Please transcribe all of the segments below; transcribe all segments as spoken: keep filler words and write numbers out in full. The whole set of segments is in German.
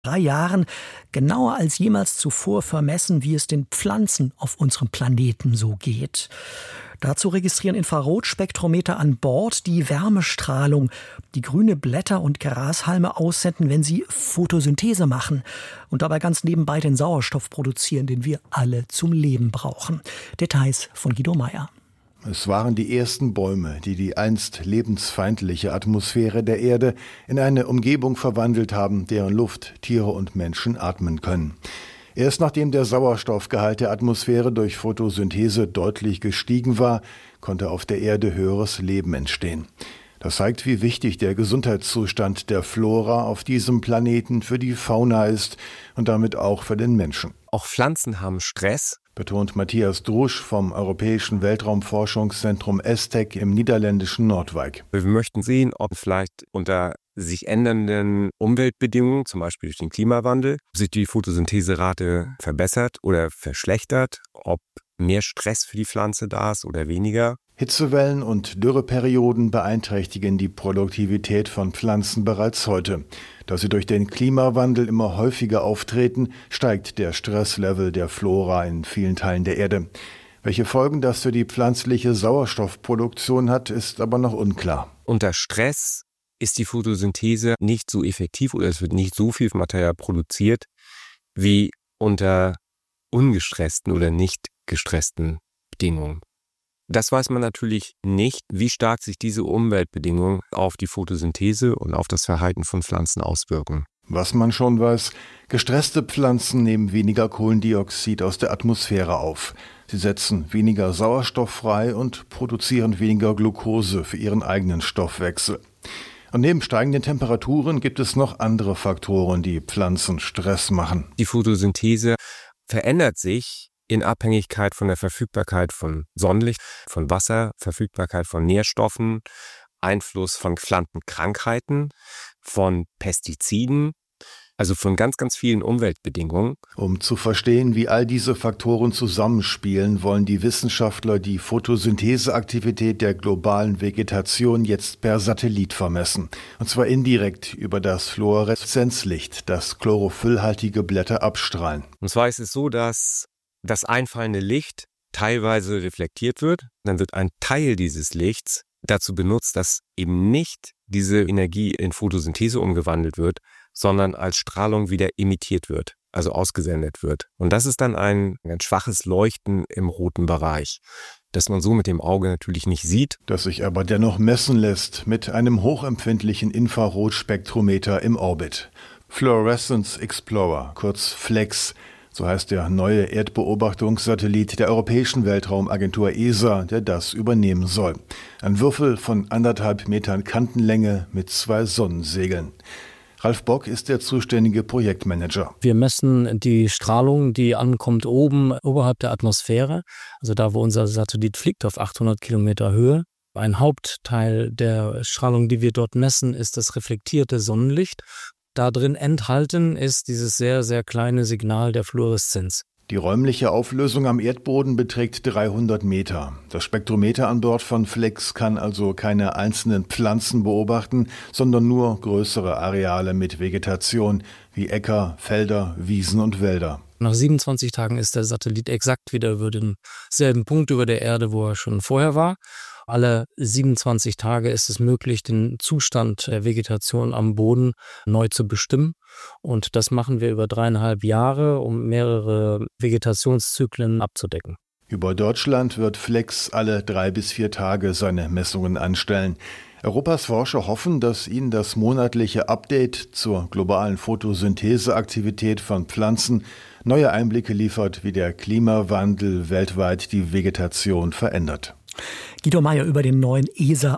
drei Jahren genauer als jemals zuvor vermessen, wie es den Pflanzen auf unserem Planeten so geht. Dazu registrieren Infrarotspektrometer an Bord die Wärmestrahlung, die grüne Blätter und Grashalme aussenden, wenn sie Photosynthese machen und dabei ganz nebenbei den Sauerstoff produzieren, den wir alle zum Leben brauchen. Details von Guido Meyer. Es waren die ersten Bäume, die die einst lebensfeindliche Atmosphäre der Erde in eine Umgebung verwandelt haben, deren Luft Tiere und Menschen atmen können. Erst nachdem der Sauerstoffgehalt der Atmosphäre durch Photosynthese deutlich gestiegen war, konnte auf der Erde höheres Leben entstehen. Das zeigt, wie wichtig der Gesundheitszustand der Flora auf diesem Planeten für die Fauna ist und damit auch für den Menschen. Auch Pflanzen haben Stress, betont Matthias Drusch vom Europäischen Weltraumforschungszentrum ESTEC im niederländischen Nordwijk. Wir möchten sehen, ob vielleicht unter sich ändernden Umweltbedingungen, zum Beispiel durch den Klimawandel, sich die Photosyntheserate verbessert oder verschlechtert, ob mehr Stress für die Pflanze da ist oder weniger. Hitzewellen und Dürreperioden beeinträchtigen die Produktivität von Pflanzen bereits heute. Da sie durch den Klimawandel immer häufiger auftreten, steigt der Stresslevel der Flora in vielen Teilen der Erde. Welche Folgen das für die pflanzliche Sauerstoffproduktion hat, ist aber noch unklar. Unter Stress ist die Photosynthese nicht so effektiv oder es wird nicht so viel Material produziert wie unter ungestressten oder nicht gestressten Bedingungen. Das weiß man natürlich nicht, wie stark sich diese Umweltbedingungen auf die Photosynthese und auf das Verhalten von Pflanzen auswirken. Was man schon weiß, gestresste Pflanzen nehmen weniger Kohlendioxid aus der Atmosphäre auf. Sie setzen weniger Sauerstoff frei und produzieren weniger Glucose für ihren eigenen Stoffwechsel. Und neben steigenden Temperaturen gibt es noch andere Faktoren, die Pflanzen Stress machen. Die Photosynthese verändert sich in Abhängigkeit von der Verfügbarkeit von Sonnenlicht, von Wasser, Verfügbarkeit von Nährstoffen, Einfluss von Pflanzenkrankheiten, von Pestiziden, also von ganz, ganz vielen Umweltbedingungen. Um zu verstehen, wie all diese Faktoren zusammenspielen, wollen die Wissenschaftler die Photosyntheseaktivität der globalen Vegetation jetzt per Satellit vermessen. Und zwar indirekt über das Fluoreszenzlicht, das chlorophyllhaltige Blätter abstrahlen. Und zwar ist es so, dass das einfallende Licht teilweise reflektiert wird. Dann wird ein Teil dieses Lichts dazu benutzt, dass eben nicht diese Energie in Photosynthese umgewandelt wird, sondern als Strahlung wieder emittiert wird, also ausgesendet wird. Und das ist dann ein ganz schwaches Leuchten im roten Bereich, das man so mit dem Auge natürlich nicht sieht. Das sich aber dennoch messen lässt mit einem hochempfindlichen Infrarotspektrometer im Orbit. Fluorescence Explorer, kurz FLEX. So heißt der neue Erdbeobachtungssatellit der Europäischen Weltraumagentur E S A, der das übernehmen soll. Ein Würfel von anderthalb Metern Kantenlänge mit zwei Sonnensegeln. Ralf Bock ist der zuständige Projektmanager. Wir messen die Strahlung, die ankommt oben oberhalb der Atmosphäre, also da, wo unser Satellit fliegt, auf achthundert Kilometer Höhe. Ein Hauptteil der Strahlung, die wir dort messen, ist das reflektierte Sonnenlicht. Da drin enthalten ist dieses sehr, sehr kleine Signal der Fluoreszenz. Die räumliche Auflösung am Erdboden beträgt dreihundert Meter. Das Spektrometer an Bord von FLEX kann also keine einzelnen Pflanzen beobachten, sondern nur größere Areale mit Vegetation wie Äcker, Felder, Wiesen und Wälder. Nach siebenundzwanzig Tagen ist der Satellit exakt wieder über denselben Punkt über der Erde, wo er schon vorher war. Alle siebenundzwanzig Tage ist es möglich, den Zustand der Vegetation am Boden neu zu bestimmen. Und das machen wir über dreieinhalb Jahre, um mehrere Vegetationszyklen abzudecken. Über Deutschland wird FLEX alle drei bis vier Tage seine Messungen anstellen. Europas Forscher hoffen, dass ihnen das monatliche Update zur globalen Photosyntheseaktivität von Pflanzen neue Einblicke liefert, wie der Klimawandel weltweit die Vegetation verändert. Guido Meyer über den neuen E S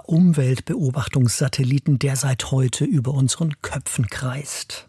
A-Umweltbeobachtungssatelliten, der seit heute über unseren Köpfen kreist.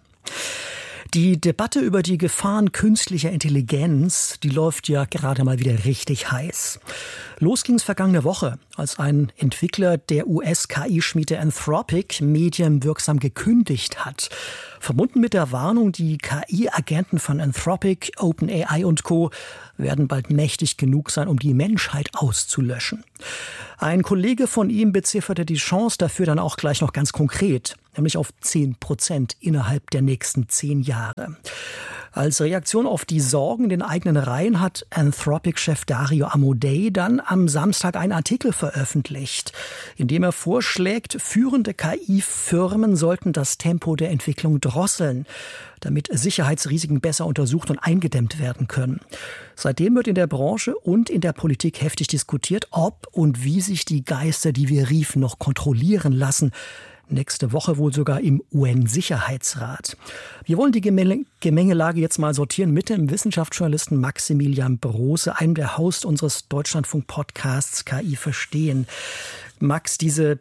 Die Debatte über die Gefahren künstlicher Intelligenz, die läuft ja gerade mal wieder richtig heiß. Los ging's vergangene Woche, als ein Entwickler der U S-K I-Schmiede Anthropic medienwirksam gekündigt hat. Verbunden mit der Warnung, die K I-Agenten von Anthropic, OpenAI und Co. werden bald mächtig genug sein, um die Menschheit auszulöschen. Ein Kollege von ihm bezifferte die Chance dafür dann auch gleich noch ganz konkret, nämlich auf zehn Prozent innerhalb der nächsten zehn Jahre. Als Reaktion auf die Sorgen in den eigenen Reihen hat Anthropic-Chef Dario Amodei dann am Samstag einen Artikel veröffentlicht, in dem er vorschlägt, führende K I-Firmen sollten das Tempo der Entwicklung drosseln, damit Sicherheitsrisiken besser untersucht und eingedämmt werden können. Seitdem wird in der Branche und in der Politik heftig diskutiert, ob und wie sich die Geister, die wir riefen, noch kontrollieren lassen. Nächste Woche wohl sogar im U N-Sicherheitsrat. Wir wollen die Gemengelage jetzt mal sortieren mit dem Wissenschaftsjournalisten Maximilian Brose, einem der Hosts unseres Deutschlandfunk-Podcasts K I verstehen. Max, diese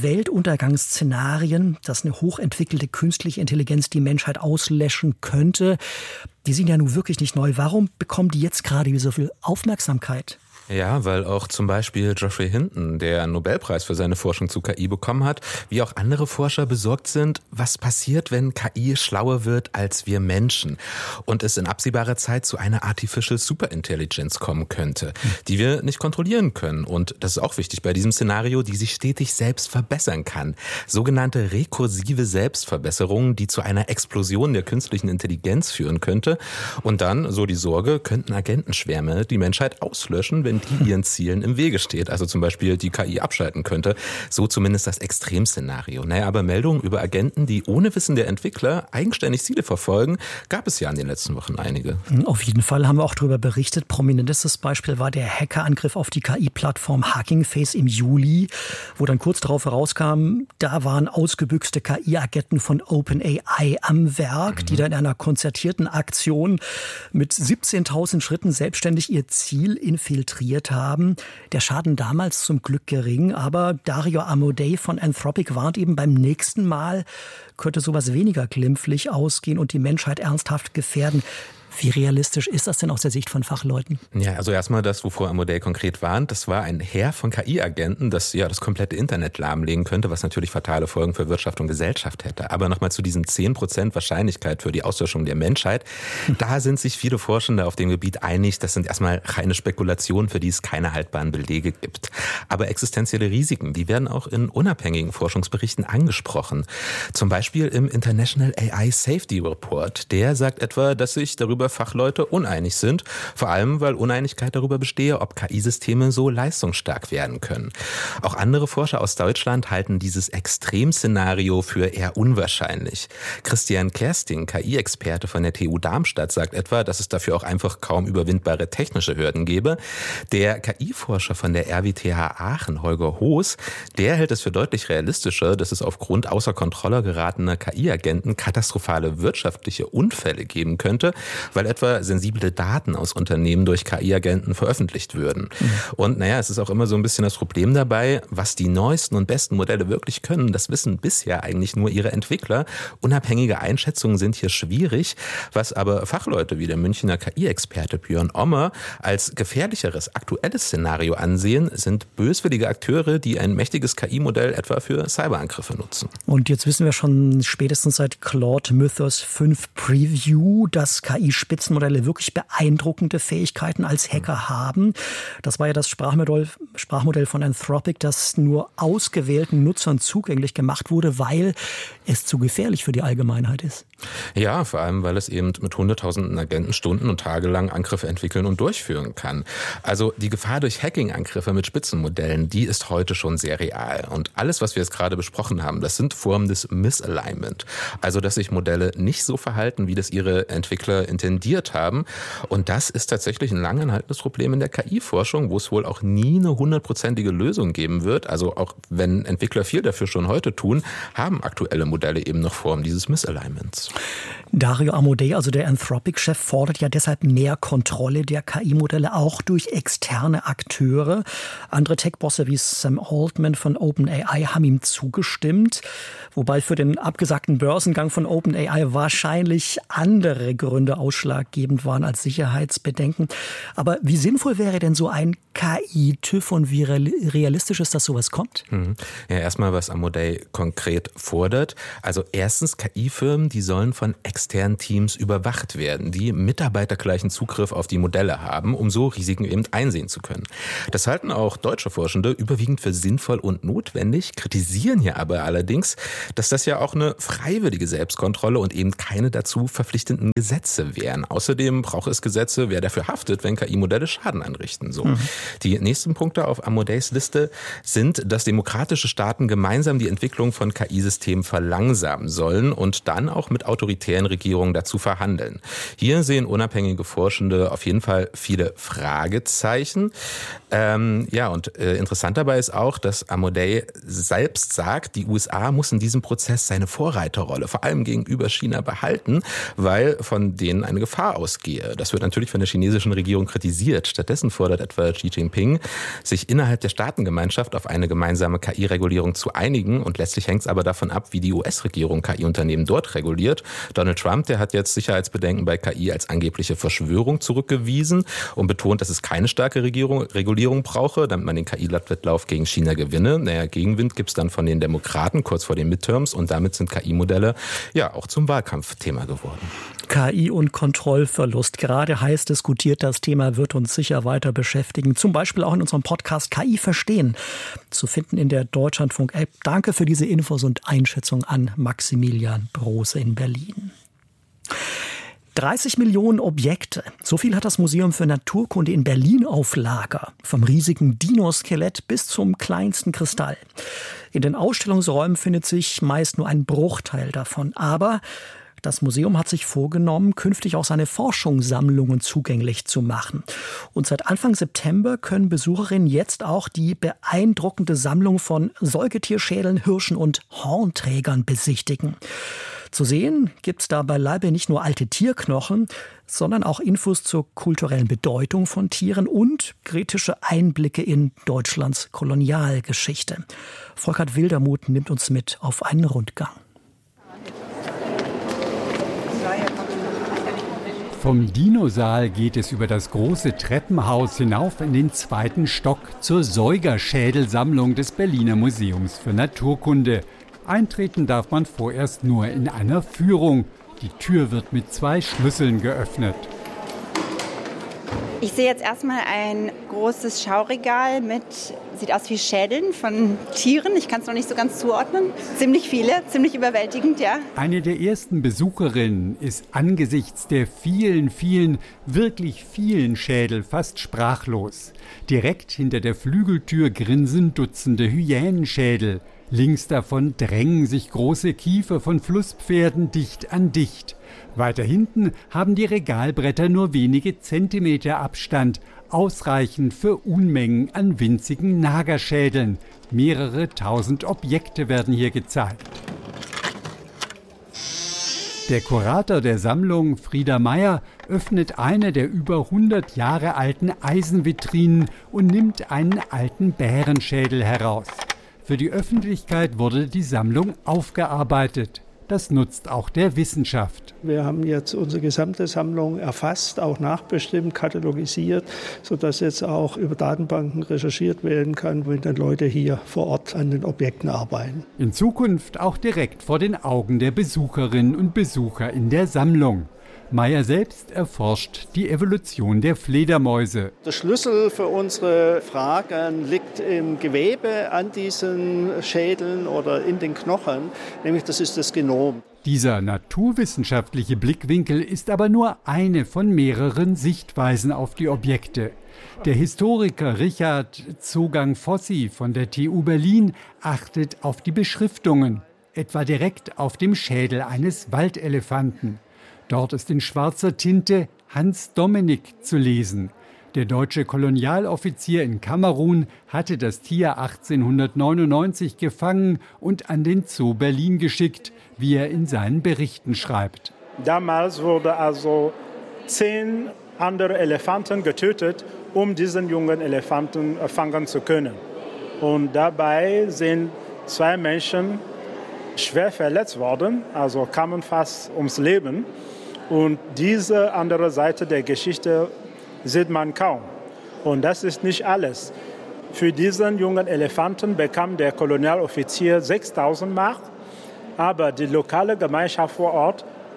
Weltuntergangsszenarien, dass eine hochentwickelte künstliche Intelligenz die Menschheit auslöschen könnte, die sind ja nun wirklich nicht neu. Warum bekommen die jetzt gerade so viel Aufmerksamkeit? Ja, weil auch zum Beispiel Geoffrey Hinton, der einen Nobelpreis für seine Forschung zu K I bekommen hat, wie auch andere Forscher besorgt sind, was passiert, wenn K I schlauer wird als wir Menschen und es in absehbarer Zeit zu einer Artificial Superintelligence kommen könnte, die wir nicht kontrollieren können. Und das ist auch wichtig bei diesem Szenario, die sich stetig selbst verbessern kann. Sogenannte rekursive Selbstverbesserungen, die zu einer Explosion der künstlichen Intelligenz führen könnte. Und dann, so die Sorge, könnten Agentenschwärme die Menschheit auslöschen, wenn die ihren Zielen im Wege steht. Also zum Beispiel die K I abschalten könnte. So zumindest das Extremszenario. Naja, aber Meldungen über Agenten, die ohne Wissen der Entwickler eigenständig Ziele verfolgen, gab es ja in den letzten Wochen einige. Auf jeden Fall haben wir auch darüber berichtet. Prominentestes Beispiel war der Hackerangriff auf die K I-Plattform Hugging Face im Juli, wo dann kurz darauf herauskam, da waren ausgebüxte K I-Agenten von OpenAI am Werk, mhm. die dann in einer konzertierten Aktion mit siebzehntausend Schritten selbstständig ihr Ziel infiltriert haben. Der Schaden damals zum Glück gering, aber Dario Amodei von Anthropic warnt eben, beim nächsten Mal könnte sowas weniger glimpflich ausgehen und die Menschheit ernsthaft gefährden. Wie realistisch ist das denn aus der Sicht von Fachleuten? Ja, also erstmal das, wovor Amodei konkret warnt, das war ein Heer von K I-Agenten, das ja das komplette Internet lahmlegen könnte, was natürlich fatale Folgen für Wirtschaft und Gesellschaft hätte. Aber nochmal zu diesen zehn Prozent Wahrscheinlichkeit für die Auslöschung der Menschheit. Hm. Da sind sich viele Forschende auf dem Gebiet einig, das sind erstmal reine Spekulationen, für die es keine haltbaren Belege gibt. Aber existenzielle Risiken, die werden auch in unabhängigen Forschungsberichten angesprochen. Zum Beispiel im International A I Safety Report. Der sagt etwa, dass sich darüber Fachleute uneinig sind, vor allem weil Uneinigkeit darüber bestehe, ob K I-Systeme so leistungsstark werden können. Auch andere Forscher aus Deutschland halten dieses Extremszenario für eher unwahrscheinlich. Christian Kersting, K I-Experte von der T U Darmstadt, sagt etwa, dass es dafür auch einfach kaum überwindbare technische Hürden gäbe. Der K I-Forscher von der R W T H Aachen, Holger Hoos, der hält es für deutlich realistischer, dass es aufgrund außer Kontrolle geratener K I-Agenten katastrophale wirtschaftliche Unfälle geben könnte, weil etwa sensible Daten aus Unternehmen durch K I-Agenten veröffentlicht würden. Mhm. Und naja, es ist auch immer so ein bisschen das Problem dabei, was die neuesten und besten Modelle wirklich können, das wissen bisher eigentlich nur ihre Entwickler. Unabhängige Einschätzungen sind hier schwierig, was aber Fachleute wie der Münchner K I-Experte Björn Ommer als gefährlicheres aktuelles Szenario ansehen, sind böswillige Akteure, die ein mächtiges K I-Modell etwa für Cyberangriffe nutzen. Und jetzt wissen wir schon spätestens seit Claude Mythos fünf Preview, dass K I Spitzenmodelle wirklich beeindruckende Fähigkeiten als Hacker haben. Das war ja das Sprachmodell, Sprachmodell von Anthropic, das nur ausgewählten Nutzern zugänglich gemacht wurde, weil es zu gefährlich für die Allgemeinheit ist. Ja, vor allem, weil es eben mit hunderttausenden Agenten Stunden und tagelang Angriffe entwickeln und durchführen kann. Also die Gefahr durch Hacking-Angriffe mit Spitzenmodellen, die ist heute schon sehr real. Und alles, was wir jetzt gerade besprochen haben, das sind Formen des Misalignment. Also, dass sich Modelle nicht so verhalten, wie das ihre Entwickler intendiert haben. Und das ist tatsächlich ein lang anhaltendes Problem in der K I-Forschung, wo es wohl auch nie eine hundertprozentige Lösung geben wird. Also auch wenn Entwickler viel dafür schon heute tun, haben aktuelle Modelle eben noch Formen dieses Misalignments. Dario Amodei, also der Anthropic-Chef, fordert ja deshalb mehr Kontrolle der K I-Modelle, auch durch externe Akteure. Andere Tech-Bosse wie Sam Altman von OpenAI haben ihm zugestimmt, wobei für den abgesagten Börsengang von OpenAI wahrscheinlich andere Gründe ausschlaggebend waren als Sicherheitsbedenken. Aber wie sinnvoll wäre denn so ein K I-TÜV und wie realistisch ist, dass sowas kommt? Ja, erstmal, was Amodei konkret fordert. Also erstens, K I-Firmen, die sollen sollen von externen Teams überwacht werden, die mitarbeitergleichen Zugriff auf die Modelle haben, um so Risiken eben einsehen zu können. Das halten auch deutsche Forschende überwiegend für sinnvoll und notwendig, kritisieren hier aber allerdings, dass das ja auch eine freiwillige Selbstkontrolle und eben keine dazu verpflichtenden Gesetze wären. Außerdem braucht es Gesetze, wer dafür haftet, wenn K I-Modelle Schaden anrichten. So. Mhm. Die nächsten Punkte auf Amadeus Liste sind, dass demokratische Staaten gemeinsam die Entwicklung von K I-Systemen verlangsamen sollen und dann auch mit autoritären Regierungen dazu verhandeln. Hier sehen unabhängige Forschende auf jeden Fall viele Fragezeichen. Ähm, ja, und äh, interessant dabei ist auch, dass Amodei selbst sagt, die U S A muss in diesem Prozess seine Vorreiterrolle, vor allem gegenüber China, behalten, weil von denen eine Gefahr ausgehe. Das wird natürlich von der chinesischen Regierung kritisiert. Stattdessen fordert etwa Xi Jinping, sich innerhalb der Staatengemeinschaft auf eine gemeinsame K I-Regulierung zu einigen. Und letztlich hängt es aber davon ab, wie die U S-Regierung K I-Unternehmen dort reguliert. Donald Trump, der hat jetzt Sicherheitsbedenken bei K I als angebliche Verschwörung zurückgewiesen und betont, dass es keine starke Regierung, Regulierung brauche, damit man den K I-Wettlauf gegen China gewinne. Naja, Gegenwind gibt es dann von den Demokraten kurz vor den Midterms und damit sind K I-Modelle ja auch zum Wahlkampfthema geworden. K I und Kontrollverlust. Gerade heiß diskutiert, das Thema wird uns sicher weiter beschäftigen. Zum Beispiel auch in unserem Podcast K I verstehen. Zu finden in der Deutschlandfunk-App. Danke für diese Infos und Einschätzung an Maximilian Brose in Berlin. dreißig Millionen Objekte. So viel hat das Museum für Naturkunde in Berlin auf Lager. Vom riesigen Dinoskelett bis zum kleinsten Kristall. In den Ausstellungsräumen findet sich meist nur ein Bruchteil davon. Aber das Museum hat sich vorgenommen, künftig auch seine Forschungssammlungen zugänglich zu machen. Und seit Anfang September können Besucherinnen jetzt auch die beeindruckende Sammlung von Säugetierschädeln, Hirschen und Hornträgern besichtigen. Zu sehen gibt's da beileibe nicht nur alte Tierknochen, sondern auch Infos zur kulturellen Bedeutung von Tieren und kritische Einblicke in Deutschlands Kolonialgeschichte. Volkert Wildermuth nimmt uns mit auf einen Rundgang. Vom Dinosaal geht es über das große Treppenhaus hinauf in den zweiten Stock zur Säugerschädelsammlung des Berliner Museums für Naturkunde. Eintreten darf man vorerst nur in einer Führung. Die Tür wird mit zwei Schlüsseln geöffnet. Ich sehe jetzt erstmal ein großes Schauregal mit, sieht aus wie Schädeln von Tieren. Ich kann es noch nicht so ganz zuordnen. Ziemlich viele, ziemlich überwältigend, ja. Eine der ersten Besucherinnen ist angesichts der vielen, vielen, wirklich vielen Schädel fast sprachlos. Direkt hinter der Flügeltür grinsen Dutzende Hyänenschädel. Links davon drängen sich große Kiefer von Flusspferden dicht an dicht. Weiter hinten haben die Regalbretter nur wenige Zentimeter Abstand, ausreichend für Unmengen an winzigen Nagerschädeln. Mehrere tausend Objekte werden hier gezeigt. Der Kurator der Sammlung, Frieda Meyer, öffnet eine der über hundert Jahre alten Eisenvitrinen und nimmt einen alten Bärenschädel heraus. Für die Öffentlichkeit wurde die Sammlung aufgearbeitet. Das nutzt auch der Wissenschaft. Wir haben jetzt unsere gesamte Sammlung erfasst, auch nachbestimmt, katalogisiert, sodass jetzt auch über Datenbanken recherchiert werden kann, wenn dann Leute hier vor Ort an den Objekten arbeiten. In Zukunft auch direkt vor den Augen der Besucherinnen und Besucher in der Sammlung. Meyer selbst erforscht die Evolution der Fledermäuse. Der Schlüssel für unsere Fragen liegt im Gewebe an diesen Schädeln oder in den Knochen, nämlich das ist das Genom. Dieser naturwissenschaftliche Blickwinkel ist aber nur eine von mehreren Sichtweisen auf die Objekte. Der Historiker Richard Zogang-Fossi von der T U Berlin achtet auf die Beschriftungen, etwa direkt auf dem Schädel eines Waldelefanten. Dort ist in schwarzer Tinte Hans Dominik zu lesen. Der deutsche Kolonialoffizier in Kamerun hatte das Tier achtzehnhundertneunundneunzig gefangen und an den Zoo Berlin geschickt, wie er in seinen Berichten schreibt. Damals wurde also zehn andere Elefanten getötet, um diesen jungen Elefanten fangen zu können. Und dabei sind zwei Menschen schwer verletzt worden, also kamen fast ums Leben. Und diese andere Seite der Geschichte sieht man kaum. Und das ist nicht alles. Für diesen jungen Elefanten bekam der Kolonialoffizier sechstausend Mark, aber die lokale Gemeinschaft vor Ort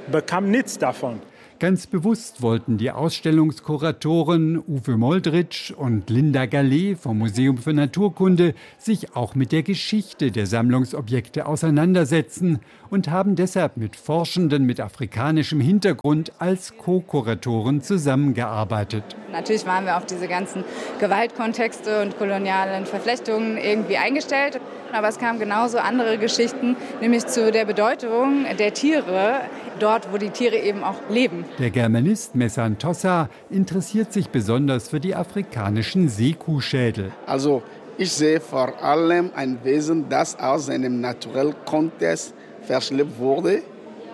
bekam nichts davon. Ganz bewusst wollten die Ausstellungskuratoren Uwe Moldritsch und Linda Gallet vom Museum für Naturkunde sich auch mit der Geschichte der Sammlungsobjekte auseinandersetzen und haben deshalb mit Forschenden mit afrikanischem Hintergrund als Co-Kuratoren zusammengearbeitet. Natürlich waren wir auf diese ganzen Gewaltkontexte und kolonialen Verflechtungen irgendwie eingestellt. Aber es kamen genauso andere Geschichten, nämlich zu der Bedeutung der Tiere, dort, wo die Tiere eben auch leben. Der Germanist Messan Tossa interessiert sich besonders für die afrikanischen Seekuhschädel. Also ich sehe vor allem ein Wesen, das aus seinem naturellen Kontext verschleppt wurde.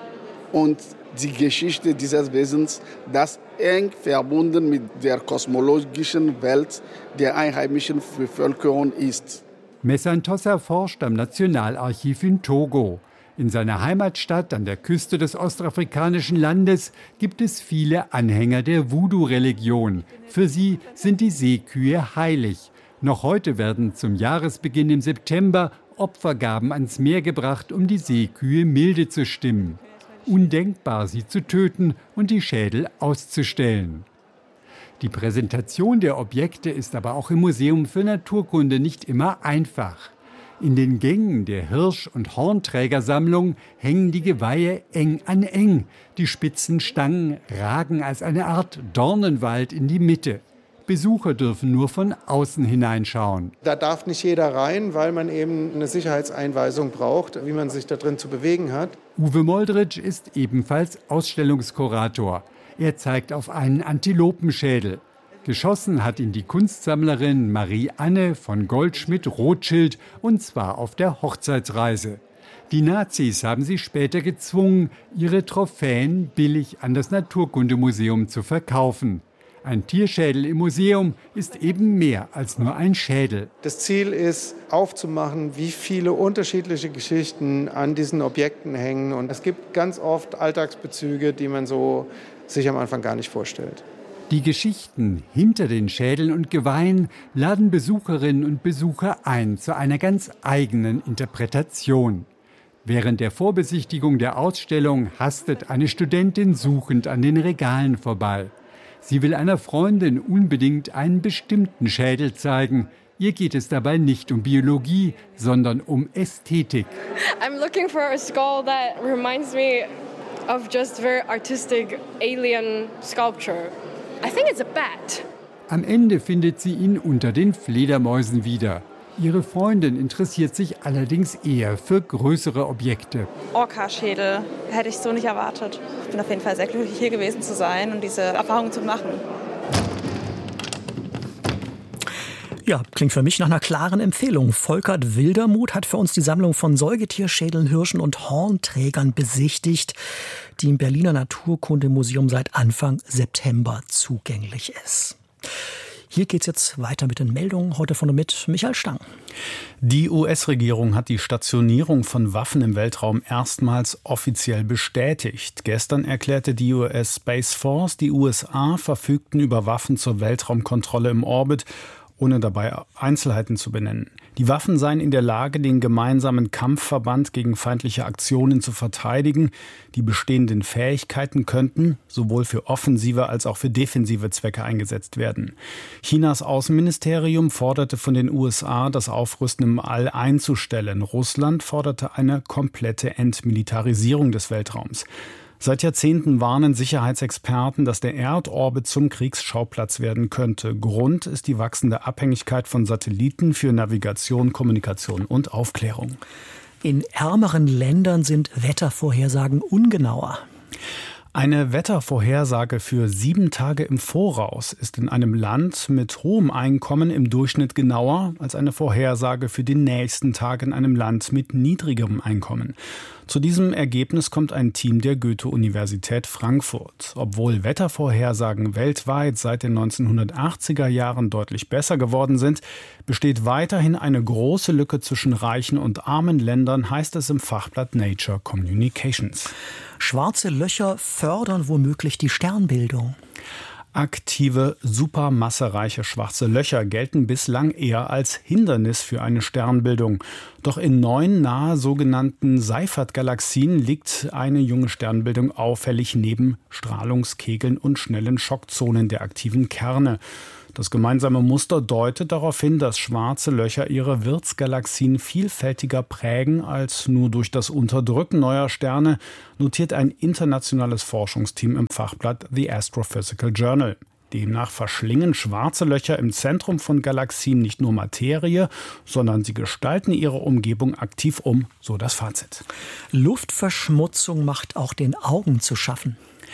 Und die Geschichte dieses Wesens, das eng verbunden mit der kosmologischen Welt der einheimischen Bevölkerung ist. Messan Tossa forscht am Nationalarchiv in Togo. In seiner Heimatstadt an der Küste des ostafrikanischen Landes gibt es viele Anhänger der Voodoo-Religion. Für sie sind die Seekühe heilig. Noch heute werden zum Jahresbeginn im September Opfergaben ans Meer gebracht, um die Seekühe milde zu stimmen. Undenkbar, sie zu töten und die Schädel auszustellen. Die Präsentation der Objekte ist aber auch im Museum für Naturkunde nicht immer einfach. In den Gängen der Hirsch- und Hornträgersammlung hängen die Geweihe eng an eng. Die spitzen Stangen ragen als eine Art Dornenwald in die Mitte. Besucher dürfen nur von außen hineinschauen. Da darf nicht jeder rein, weil man eben eine Sicherheitseinweisung braucht, wie man sich da drin zu bewegen hat. Uwe Moldritsch ist ebenfalls Ausstellungskurator. Er zeigt auf einen Antilopenschädel. Geschossen hat ihn die Kunstsammlerin Marie-Anne von Goldschmidt-Rothschild, und zwar auf der Hochzeitsreise. Die Nazis haben sie später gezwungen, ihre Trophäen billig an das Naturkundemuseum zu verkaufen. Ein Tierschädel im Museum ist eben mehr als nur ein Schädel. Das Ziel ist, aufzumachen, wie viele unterschiedliche Geschichten an diesen Objekten hängen. Und es gibt ganz oft Alltagsbezüge, die man so sich am Anfang gar nicht vorstellt. Die Geschichten hinter den Schädeln und Geweihen laden Besucherinnen und Besucher ein zu einer ganz eigenen Interpretation. Während der Vorbesichtigung der Ausstellung hastet eine Studentin suchend an den Regalen vorbei. Sie will einer Freundin unbedingt einen bestimmten Schädel zeigen. Ihr geht es dabei nicht um Biologie, sondern um Ästhetik. I'm looking for a skull that reminds me of just very artistic alien sculpture. I think it's a bat. Am Ende findet sie ihn unter den Fledermäusen wieder. Ihre Freundin interessiert sich allerdings eher für größere Objekte. Orca-Schädel hätte ich so nicht erwartet. Ich bin auf jeden Fall sehr glücklich, hier gewesen zu sein und diese Erfahrung zu machen. Ja, klingt für mich nach einer klaren Empfehlung. Volkert Wildermuth hat für uns die Sammlung von Säugetierschädeln, Hirschen und Hornträgern besichtigt, die im Berliner Naturkundemuseum seit Anfang September zugänglich ist. Hier geht's jetzt weiter mit den Meldungen, heute von und mit Michael Stang. Die U S-Regierung hat die Stationierung von Waffen im Weltraum erstmals offiziell bestätigt. Gestern erklärte die U S Space Force, die U S A verfügten über Waffen zur Weltraumkontrolle im Orbit, ohne dabei Einzelheiten zu benennen. Die Waffen seien in der Lage, den gemeinsamen Kampfverband gegen feindliche Aktionen zu verteidigen. Die bestehenden Fähigkeiten könnten sowohl für offensive als auch für defensive Zwecke eingesetzt werden. Chinas Außenministerium forderte von den U S A, das Aufrüsten im All einzustellen. Russland forderte eine komplette Entmilitarisierung des Weltraums. Seit Jahrzehnten warnen Sicherheitsexperten, dass der Erdorbit zum Kriegsschauplatz werden könnte. Grund ist die wachsende Abhängigkeit von Satelliten für Navigation, Kommunikation und Aufklärung. In ärmeren Ländern sind Wettervorhersagen ungenauer. Eine Wettervorhersage für sieben Tage im Voraus ist in einem Land mit hohem Einkommen im Durchschnitt genauer als eine Vorhersage für den nächsten Tag in einem Land mit niedrigerem Einkommen. Zu diesem Ergebnis kommt ein Team der Goethe-Universität Frankfurt. Obwohl Wettervorhersagen weltweit seit den neunzehnhundertachtziger Jahren deutlich besser geworden sind, besteht weiterhin eine große Lücke zwischen reichen und armen Ländern, heißt es im Fachblatt Nature Communications. Schwarze Löcher fördern womöglich die Sternbildung. Aktive, supermassereiche schwarze Löcher gelten bislang eher als Hindernis für eine Sternbildung. Doch in neun nahe sogenannten Seyfert-Galaxien liegt eine junge Sternbildung auffällig neben Strahlungskegeln und schnellen Schockzonen der aktiven Kerne. Das gemeinsame Muster deutet darauf hin, dass schwarze Löcher ihre Wirtsgalaxien vielfältiger prägen als nur durch das Unterdrücken neuer Sterne, notiert ein internationales Forschungsteam im Fachblatt The Astrophysical Journal. Demnach verschlingen schwarze Löcher im Zentrum von Galaxien nicht nur Materie, sondern sie gestalten ihre Umgebung aktiv um, so das Fazit. Luftverschmutzung macht auch den Augen zu schaffen.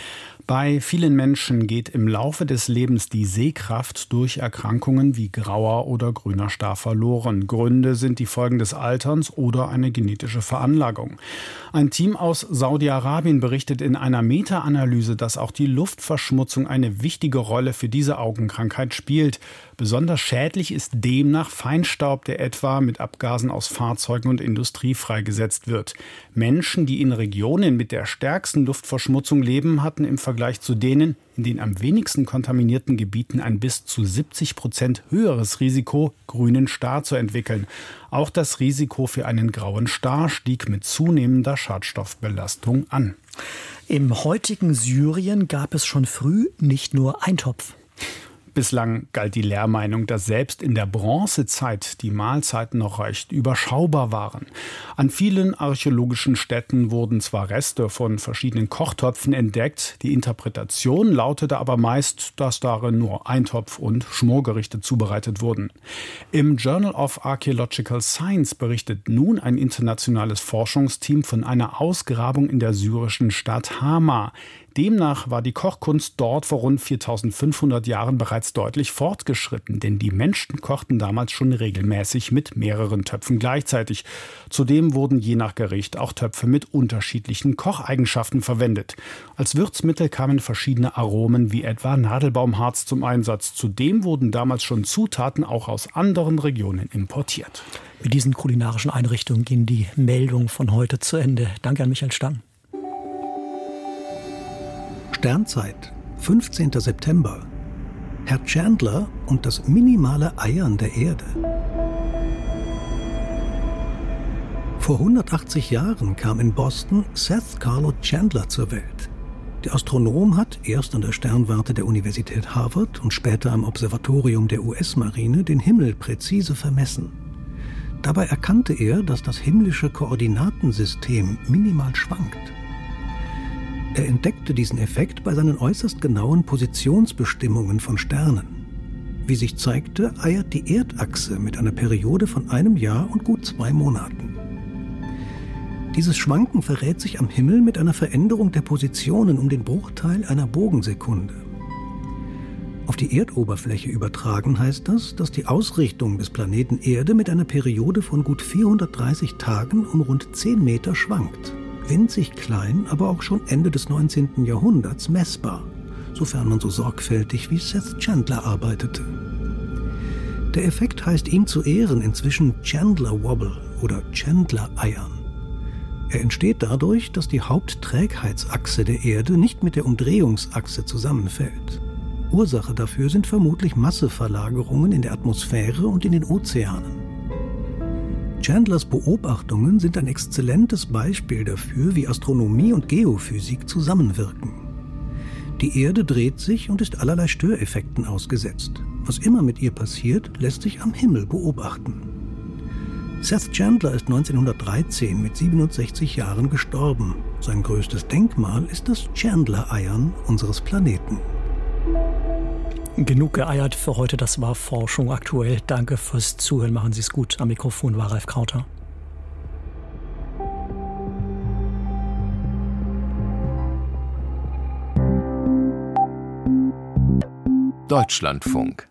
Bei vielen Menschen geht im Laufe des Lebens die Sehkraft durch Erkrankungen wie grauer oder grüner Star verloren. Gründe sind die Folgen des Alterns oder eine genetische Veranlagung. Ein Team aus Saudi-Arabien berichtet in einer Meta-Analyse, dass auch die Luftverschmutzung eine wichtige Rolle für diese Augenkrankheit spielt. Besonders schädlich ist demnach Feinstaub, der etwa mit Abgasen aus Fahrzeugen und Industrie freigesetzt wird. Menschen, die in Regionen mit der stärksten Luftverschmutzung leben, hatten im Vergleich zu denen in den am wenigsten kontaminierten Gebieten ein bis zu siebzig Prozent höheres Risiko, grünen Star zu entwickeln. Auch das Risiko für einen grauen Star stieg mit zunehmender Schadstoffbelastung an. Im heutigen Syrien gab es schon früh nicht nur Eintopf. Bislang galt die Lehrmeinung, dass selbst in der Bronzezeit die Mahlzeiten noch recht überschaubar waren. An vielen archäologischen Stätten wurden zwar Reste von verschiedenen Kochtöpfen entdeckt, die Interpretation lautete aber meist, dass darin nur Eintopf und Schmorgerichte zubereitet wurden. Im Journal of Archaeological Science berichtet nun ein internationales Forschungsteam von einer Ausgrabung in der syrischen Stadt Hama. Demnach war die Kochkunst dort vor rund viertausendfünfhundert Jahren bereits deutlich fortgeschritten, denn die Menschen kochten damals schon regelmäßig mit mehreren Töpfen gleichzeitig. Zudem wurden je nach Gericht auch Töpfe mit unterschiedlichen Kocheigenschaften verwendet. Als Würzmittel kamen verschiedene Aromen wie etwa Nadelbaumharz zum Einsatz. Zudem wurden damals schon Zutaten auch aus anderen Regionen importiert. Mit diesen kulinarischen Einrichtungen gehen die Meldungen von heute zu Ende. Danke an Michael Stang. Sternzeit, fünfzehnter September. Herr Chandler und das minimale Eiern der Erde. Vor hundertachtzig Jahren kam in Boston Seth Carlo Chandler zur Welt. Der Astronom hat erst an der Sternwarte der Universität Harvard und später am Observatorium der U S-Marine den Himmel präzise vermessen. Dabei erkannte er, dass das himmlische Koordinatensystem minimal schwankt. Er entdeckte diesen Effekt bei seinen äußerst genauen Positionsbestimmungen von Sternen. Wie sich zeigte, eiert die Erdachse mit einer Periode von einem Jahr und gut zwei Monaten. Dieses Schwanken verrät sich am Himmel mit einer Veränderung der Positionen um den Bruchteil einer Bogensekunde. Auf die Erdoberfläche übertragen heißt das, dass die Ausrichtung des Planeten Erde mit einer Periode von gut vierhundertdreißig Tagen um rund zehn Meter schwankt. Winzig klein, aber auch schon Ende des neunzehnten Jahrhunderts messbar, sofern man so sorgfältig wie Seth Chandler arbeitete. Der Effekt heißt ihm zu Ehren inzwischen Chandler Wobble oder Chandler Eiern. Er entsteht dadurch, dass die Hauptträgheitsachse der Erde nicht mit der Umdrehungsachse zusammenfällt. Ursache dafür sind vermutlich Masseverlagerungen in der Atmosphäre und in den Ozeanen. Chandlers Beobachtungen sind ein exzellentes Beispiel dafür, wie Astronomie und Geophysik zusammenwirken. Die Erde dreht sich und ist allerlei Störeffekten ausgesetzt. Was immer mit ihr passiert, lässt sich am Himmel beobachten. Seth Chandler ist neunzehnhundertdreizehn mit siebenundsechzig Jahren gestorben. Sein größtes Denkmal ist das Chandler-Eiern unseres Planeten. Genug geeiert für heute, das war Forschung aktuell. Danke fürs Zuhören, machen Sie es gut. Am Mikrofon war Ralf Krauter. Deutschlandfunk.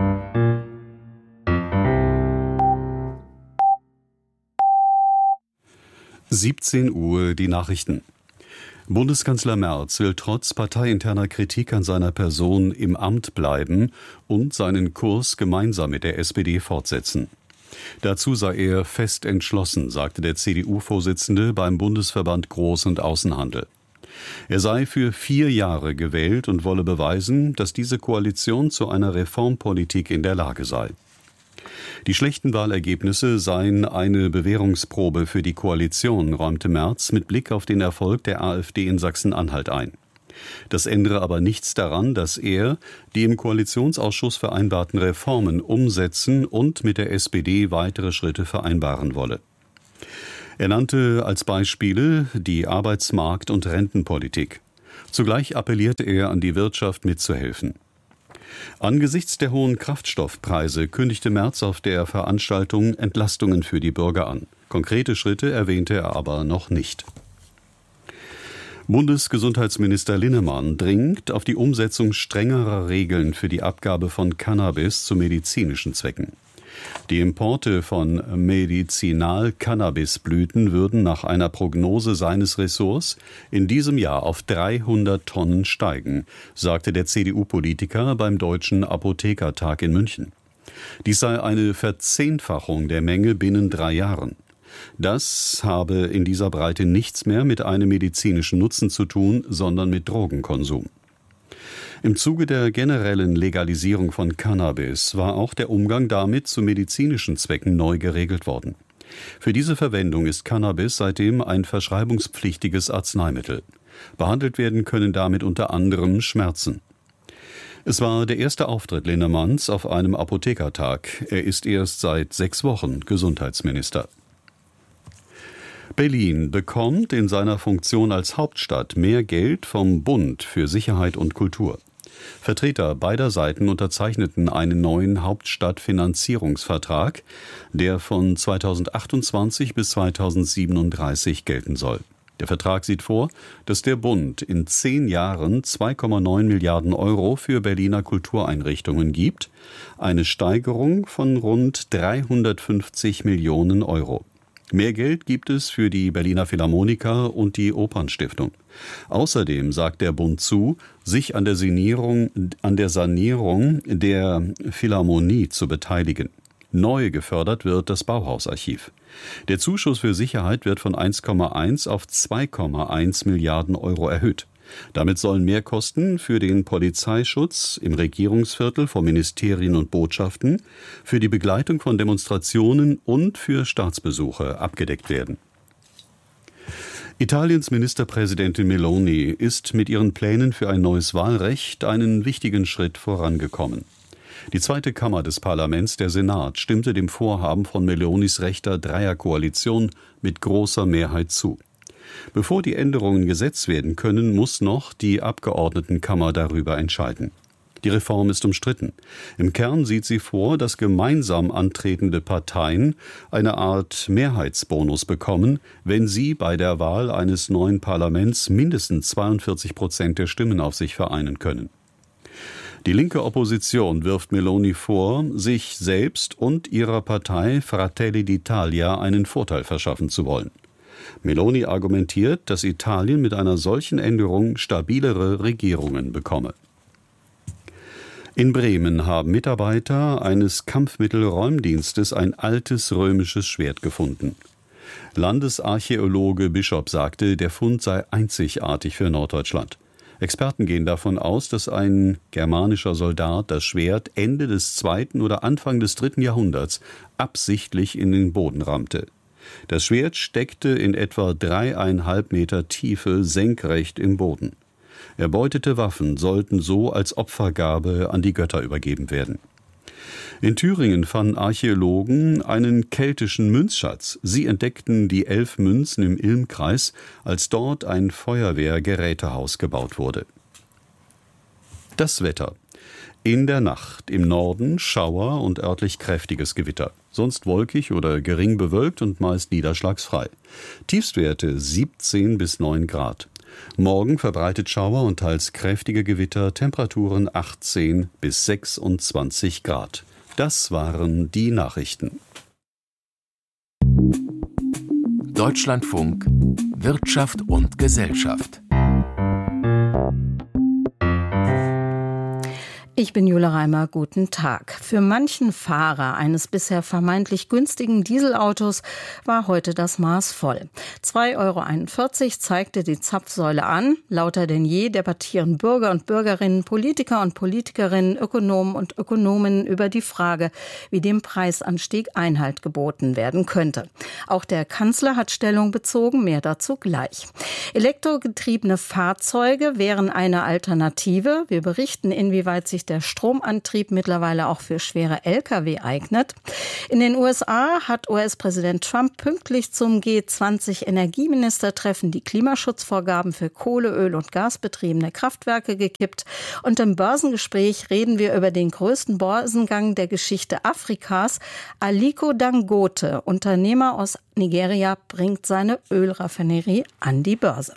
siebzehn Uhr die Nachrichten. Bundeskanzler Merz will trotz parteiinterner Kritik an seiner Person im Amt bleiben und seinen Kurs gemeinsam mit der S P D fortsetzen. Dazu sei er fest entschlossen, sagte der C D U-Vorsitzende beim Bundesverband Groß- und Außenhandel. Er sei für vier Jahre gewählt und wolle beweisen, dass diese Koalition zu einer Reformpolitik in der Lage sei. Die schlechten Wahlergebnisse seien eine Bewährungsprobe für die Koalition, räumte Merz mit Blick auf den Erfolg der AfD in Sachsen-Anhalt ein. Das ändere aber nichts daran, dass er die im Koalitionsausschuss vereinbarten Reformen umsetzen und mit der S P D weitere Schritte vereinbaren wolle. Er nannte als Beispiele die Arbeitsmarkt- und Rentenpolitik. Zugleich appellierte er an die Wirtschaft mitzuhelfen. Angesichts der hohen Kraftstoffpreise kündigte Merz auf der Veranstaltung Entlastungen für die Bürger an. Konkrete Schritte erwähnte er aber noch nicht. Bundesgesundheitsminister Linnemann dringt auf die Umsetzung strengerer Regeln für die Abgabe von Cannabis zu medizinischen Zwecken. Die Importe von Medizinal-Cannabisblüten würden nach einer Prognose seines Ressorts in diesem Jahr auf dreihundert Tonnen steigen, sagte der C D U-Politiker beim Deutschen Apothekertag in München. Dies sei eine Verzehnfachung der Menge binnen drei Jahren. Das habe in dieser Breite nichts mehr mit einem medizinischen Nutzen zu tun, sondern mit Drogenkonsum. Im Zuge der generellen Legalisierung von Cannabis war auch der Umgang damit zu medizinischen Zwecken neu geregelt worden. Für diese Verwendung ist Cannabis seitdem ein verschreibungspflichtiges Arzneimittel. Behandelt werden können damit unter anderem Schmerzen. Es war der erste Auftritt Linnemanns auf einem Apothekertag. Er ist erst seit sechs Wochen Gesundheitsminister. Berlin bekommt in seiner Funktion als Hauptstadt mehr Geld vom Bund für Sicherheit und Kultur. Vertreter beider Seiten unterzeichneten einen neuen Hauptstadtfinanzierungsvertrag, der von zweitausendachtundzwanzig bis zweitausendsiebenunddreißig gelten soll. Der Vertrag sieht vor, dass der Bund in zehn Jahren zwei Komma neun Milliarden Euro für Berliner Kultureinrichtungen gibt, eine Steigerung von rund dreihundertfünfzig Millionen Euro. Mehr Geld gibt es für die Berliner Philharmoniker und die Opernstiftung. Außerdem sagt der Bund zu, sich an der Sanierung, an der Sanierung der Philharmonie zu beteiligen. Neu gefördert wird das Bauhausarchiv. Der Zuschuss für Sicherheit wird von eins Komma eins auf zwei Komma eins Milliarden Euro erhöht. Damit sollen Mehrkosten für den Polizeischutz im Regierungsviertel vor Ministerien und Botschaften, für die Begleitung von Demonstrationen und für Staatsbesuche abgedeckt werden. Italiens Ministerpräsidentin Meloni ist mit ihren Plänen für ein neues Wahlrecht einen wichtigen Schritt vorangekommen. Die zweite Kammer des Parlaments, der Senat, stimmte dem Vorhaben von Melonis rechter Dreierkoalition mit großer Mehrheit zu. Bevor die Änderungen Gesetz werden können, muss noch die Abgeordnetenkammer darüber entscheiden. Die Reform ist umstritten. Im Kern sieht sie vor, dass gemeinsam antretende Parteien eine Art Mehrheitsbonus bekommen, wenn sie bei der Wahl eines neuen Parlaments mindestens zweiundvierzig Prozent der Stimmen auf sich vereinen können. Die linke Opposition wirft Meloni vor, sich selbst und ihrer Partei Fratelli d'Italia einen Vorteil verschaffen zu wollen. Meloni argumentiert, dass Italien mit einer solchen Änderung stabilere Regierungen bekomme. In Bremen haben Mitarbeiter eines Kampfmittelräumdienstes ein altes römisches Schwert gefunden. Landesarchäologe Bischof sagte, der Fund sei einzigartig für Norddeutschland. Experten gehen davon aus, dass ein germanischer Soldat das Schwert Ende des zweiten oder Anfang des dritten Jahrhunderts absichtlich in den Boden rammte. Das Schwert steckte in etwa dreieinhalb Meter Tiefe senkrecht im Boden. Erbeutete Waffen sollten so als Opfergabe an die Götter übergeben werden. In Thüringen fanden Archäologen einen keltischen Münzschatz. Sie entdeckten die elf Münzen im Ilmkreis, als dort ein Feuerwehrgerätehaus gebaut wurde. Das Wetter. In der Nacht im Norden Schauer und örtlich kräftiges Gewitter. Sonst wolkig oder gering bewölkt und meist niederschlagsfrei. Tiefstwerte siebzehn bis neun Grad. Morgen verbreitet Schauer und teils kräftige Gewitter, Temperaturen achtzehn bis sechsundzwanzig Grad. Das waren die Nachrichten. Deutschlandfunk Wirtschaft und Gesellschaft. Ich bin Jule Reimer, guten Tag. Für manchen Fahrer eines bisher vermeintlich günstigen Dieselautos war heute das Maß voll. zwei Euro einundvierzig zeigte die Zapfsäule an. Lauter denn je debattieren Bürger und Bürgerinnen, Politiker und Politikerinnen, Ökonomen und Ökonominnen über die Frage, wie dem Preisanstieg Einhalt geboten werden könnte. Auch der Kanzler hat Stellung bezogen, mehr dazu gleich. Elektrogetriebene Fahrzeuge wären eine Alternative. Wir berichten, inwieweit sich der Stromantrieb mittlerweile auch für schwere L K W eignet. In den U S A hat U S-Präsident Trump pünktlich zum G zwanzig Energieministertreffen die Klimaschutzvorgaben für Kohle-, Öl- und Gasbetriebene Kraftwerke gekippt. Und im Börsengespräch reden wir über den größten Börsengang der Geschichte Afrikas. Aliko Dangote, Unternehmer aus Nigeria, bringt seine Ölraffinerie an die Börse.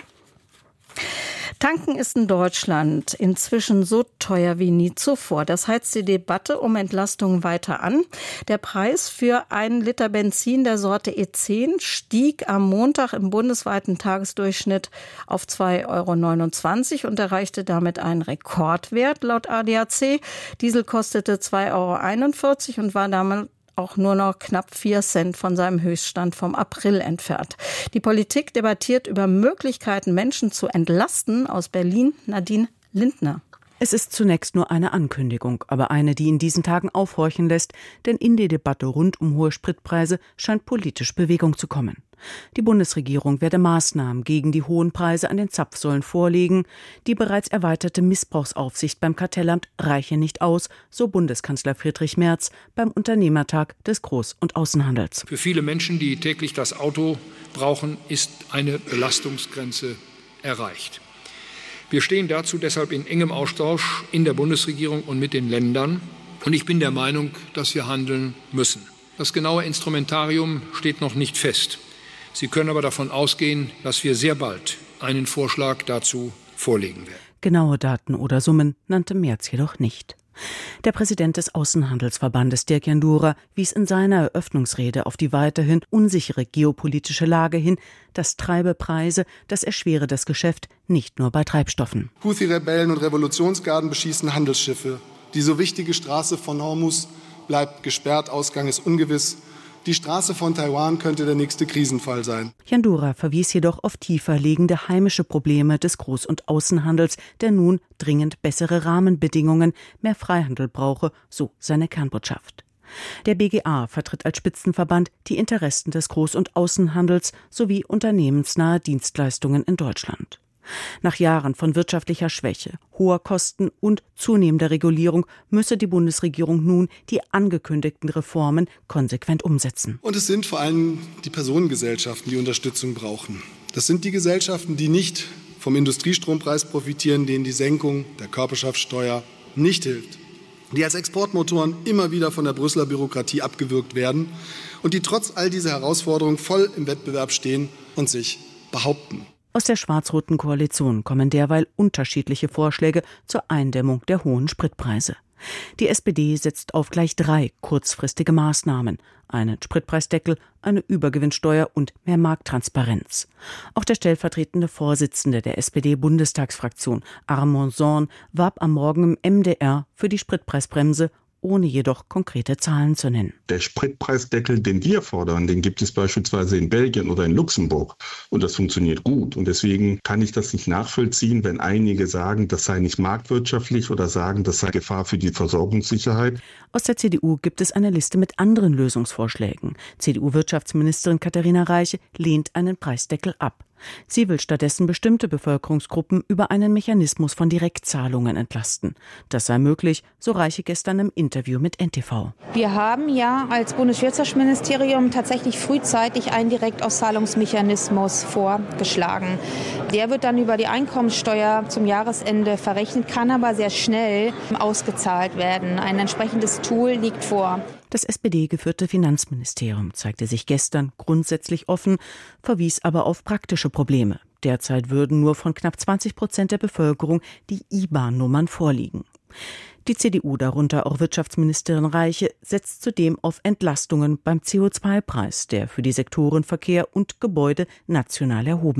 Tanken ist in Deutschland inzwischen so teuer wie nie zuvor. Das heizt die Debatte um Entlastungen weiter an. Der Preis für einen Liter Benzin der Sorte E zehn stieg am Montag im bundesweiten Tagesdurchschnitt auf zwei Euro neunundzwanzig und erreichte damit einen Rekordwert laut A D A C. Diesel kostete zwei Euro einundvierzig und war damit auch nur noch knapp vier Cent von seinem Höchststand vom April entfernt. Die Politik debattiert über Möglichkeiten, Menschen zu entlasten. Aus Berlin Nadine Lindner. Es ist zunächst nur eine Ankündigung, aber eine, die in diesen Tagen aufhorchen lässt, denn in die Debatte rund um hohe Spritpreise scheint politisch Bewegung zu kommen. Die Bundesregierung werde Maßnahmen gegen die hohen Preise an den Zapfsäulen vorlegen. Die bereits erweiterte Missbrauchsaufsicht beim Kartellamt reiche nicht aus, so Bundeskanzler Friedrich Merz beim Unternehmertag des Groß- und Außenhandels. Für viele Menschen, die täglich das Auto brauchen, ist eine Belastungsgrenze erreicht. Wir stehen dazu deshalb in engem Austausch in der Bundesregierung und mit den Ländern. Und ich bin der Meinung, dass wir handeln müssen. Das genaue Instrumentarium steht noch nicht fest. Sie können aber davon ausgehen, dass wir sehr bald einen Vorschlag dazu vorlegen werden. Genaue Daten oder Summen nannte Merz jedoch nicht. Der Präsident des Außenhandelsverbandes Dirk Jandura wies in seiner Eröffnungsrede auf die weiterhin unsichere geopolitische Lage hin. Das treibe Preise, das erschwere das Geschäft, nicht nur bei Treibstoffen. Houthi-Rebellen und Revolutionsgarden beschießen Handelsschiffe. Die so wichtige Straße von Hormuz bleibt gesperrt, Ausgang ist ungewiss. Die Straße von Taiwan könnte der nächste Krisenfall sein. Jandura verwies jedoch auf tiefer liegende heimische Probleme des Groß- und Außenhandels, der nun dringend bessere Rahmenbedingungen, mehr Freihandel brauche, so seine Kernbotschaft. Der B G A vertritt als Spitzenverband die Interessen des Groß- und Außenhandels sowie unternehmensnahe Dienstleistungen in Deutschland. Nach Jahren von wirtschaftlicher Schwäche, hoher Kosten und zunehmender Regulierung müsse die Bundesregierung nun die angekündigten Reformen konsequent umsetzen. Und es sind vor allem die Personengesellschaften, die Unterstützung brauchen. Das sind die Gesellschaften, die nicht vom Industriestrompreis profitieren, denen die Senkung der Körperschaftssteuer nicht hilft, die als Exportmotoren immer wieder von der Brüsseler Bürokratie abgewürgt werden und die trotz all dieser Herausforderungen voll im Wettbewerb stehen und sich behaupten. Aus der schwarz-roten Koalition kommen derweil unterschiedliche Vorschläge zur Eindämmung der hohen Spritpreise. Die S P D setzt auf gleich drei kurzfristige Maßnahmen: einen Spritpreisdeckel, eine Übergewinnsteuer und mehr Markttransparenz. Auch der stellvertretende Vorsitzende der S P D-Bundestagsfraktion, Armand Sorn, warb am Morgen im M D R für die Spritpreisbremse, ohne jedoch konkrete Zahlen zu nennen. Der Spritpreisdeckel, den wir fordern, den gibt es beispielsweise in Belgien oder in Luxemburg. Und das funktioniert gut. Und deswegen kann ich das nicht nachvollziehen, wenn einige sagen, das sei nicht marktwirtschaftlich oder sagen, das sei Gefahr für die Versorgungssicherheit. Aus der C D U gibt es eine Liste mit anderen Lösungsvorschlägen. C D U-Wirtschaftsministerin Katharina Reiche lehnt einen Preisdeckel ab. Sie will stattdessen bestimmte Bevölkerungsgruppen über einen Mechanismus von Direktzahlungen entlasten. Das sei möglich, so Reiche gestern im Interview mit N T V. Wir haben ja als Bundeswirtschaftsministerium tatsächlich frühzeitig einen Direktauszahlungsmechanismus vorgeschlagen. Der wird dann über die Einkommenssteuer zum Jahresende verrechnet, kann aber sehr schnell ausgezahlt werden. Ein entsprechendes Tool liegt vor. Das S P D-geführte Finanzministerium zeigte sich gestern grundsätzlich offen, verwies aber auf praktische Probleme. Derzeit würden nur von knapp zwanzig Prozent der Bevölkerung die I B A N-Nummern vorliegen. Die C D U, darunter auch Wirtschaftsministerin Reiche, setzt zudem auf Entlastungen beim C O zwei Preis, der für die Sektoren Verkehr und Gebäude national erhoben wird.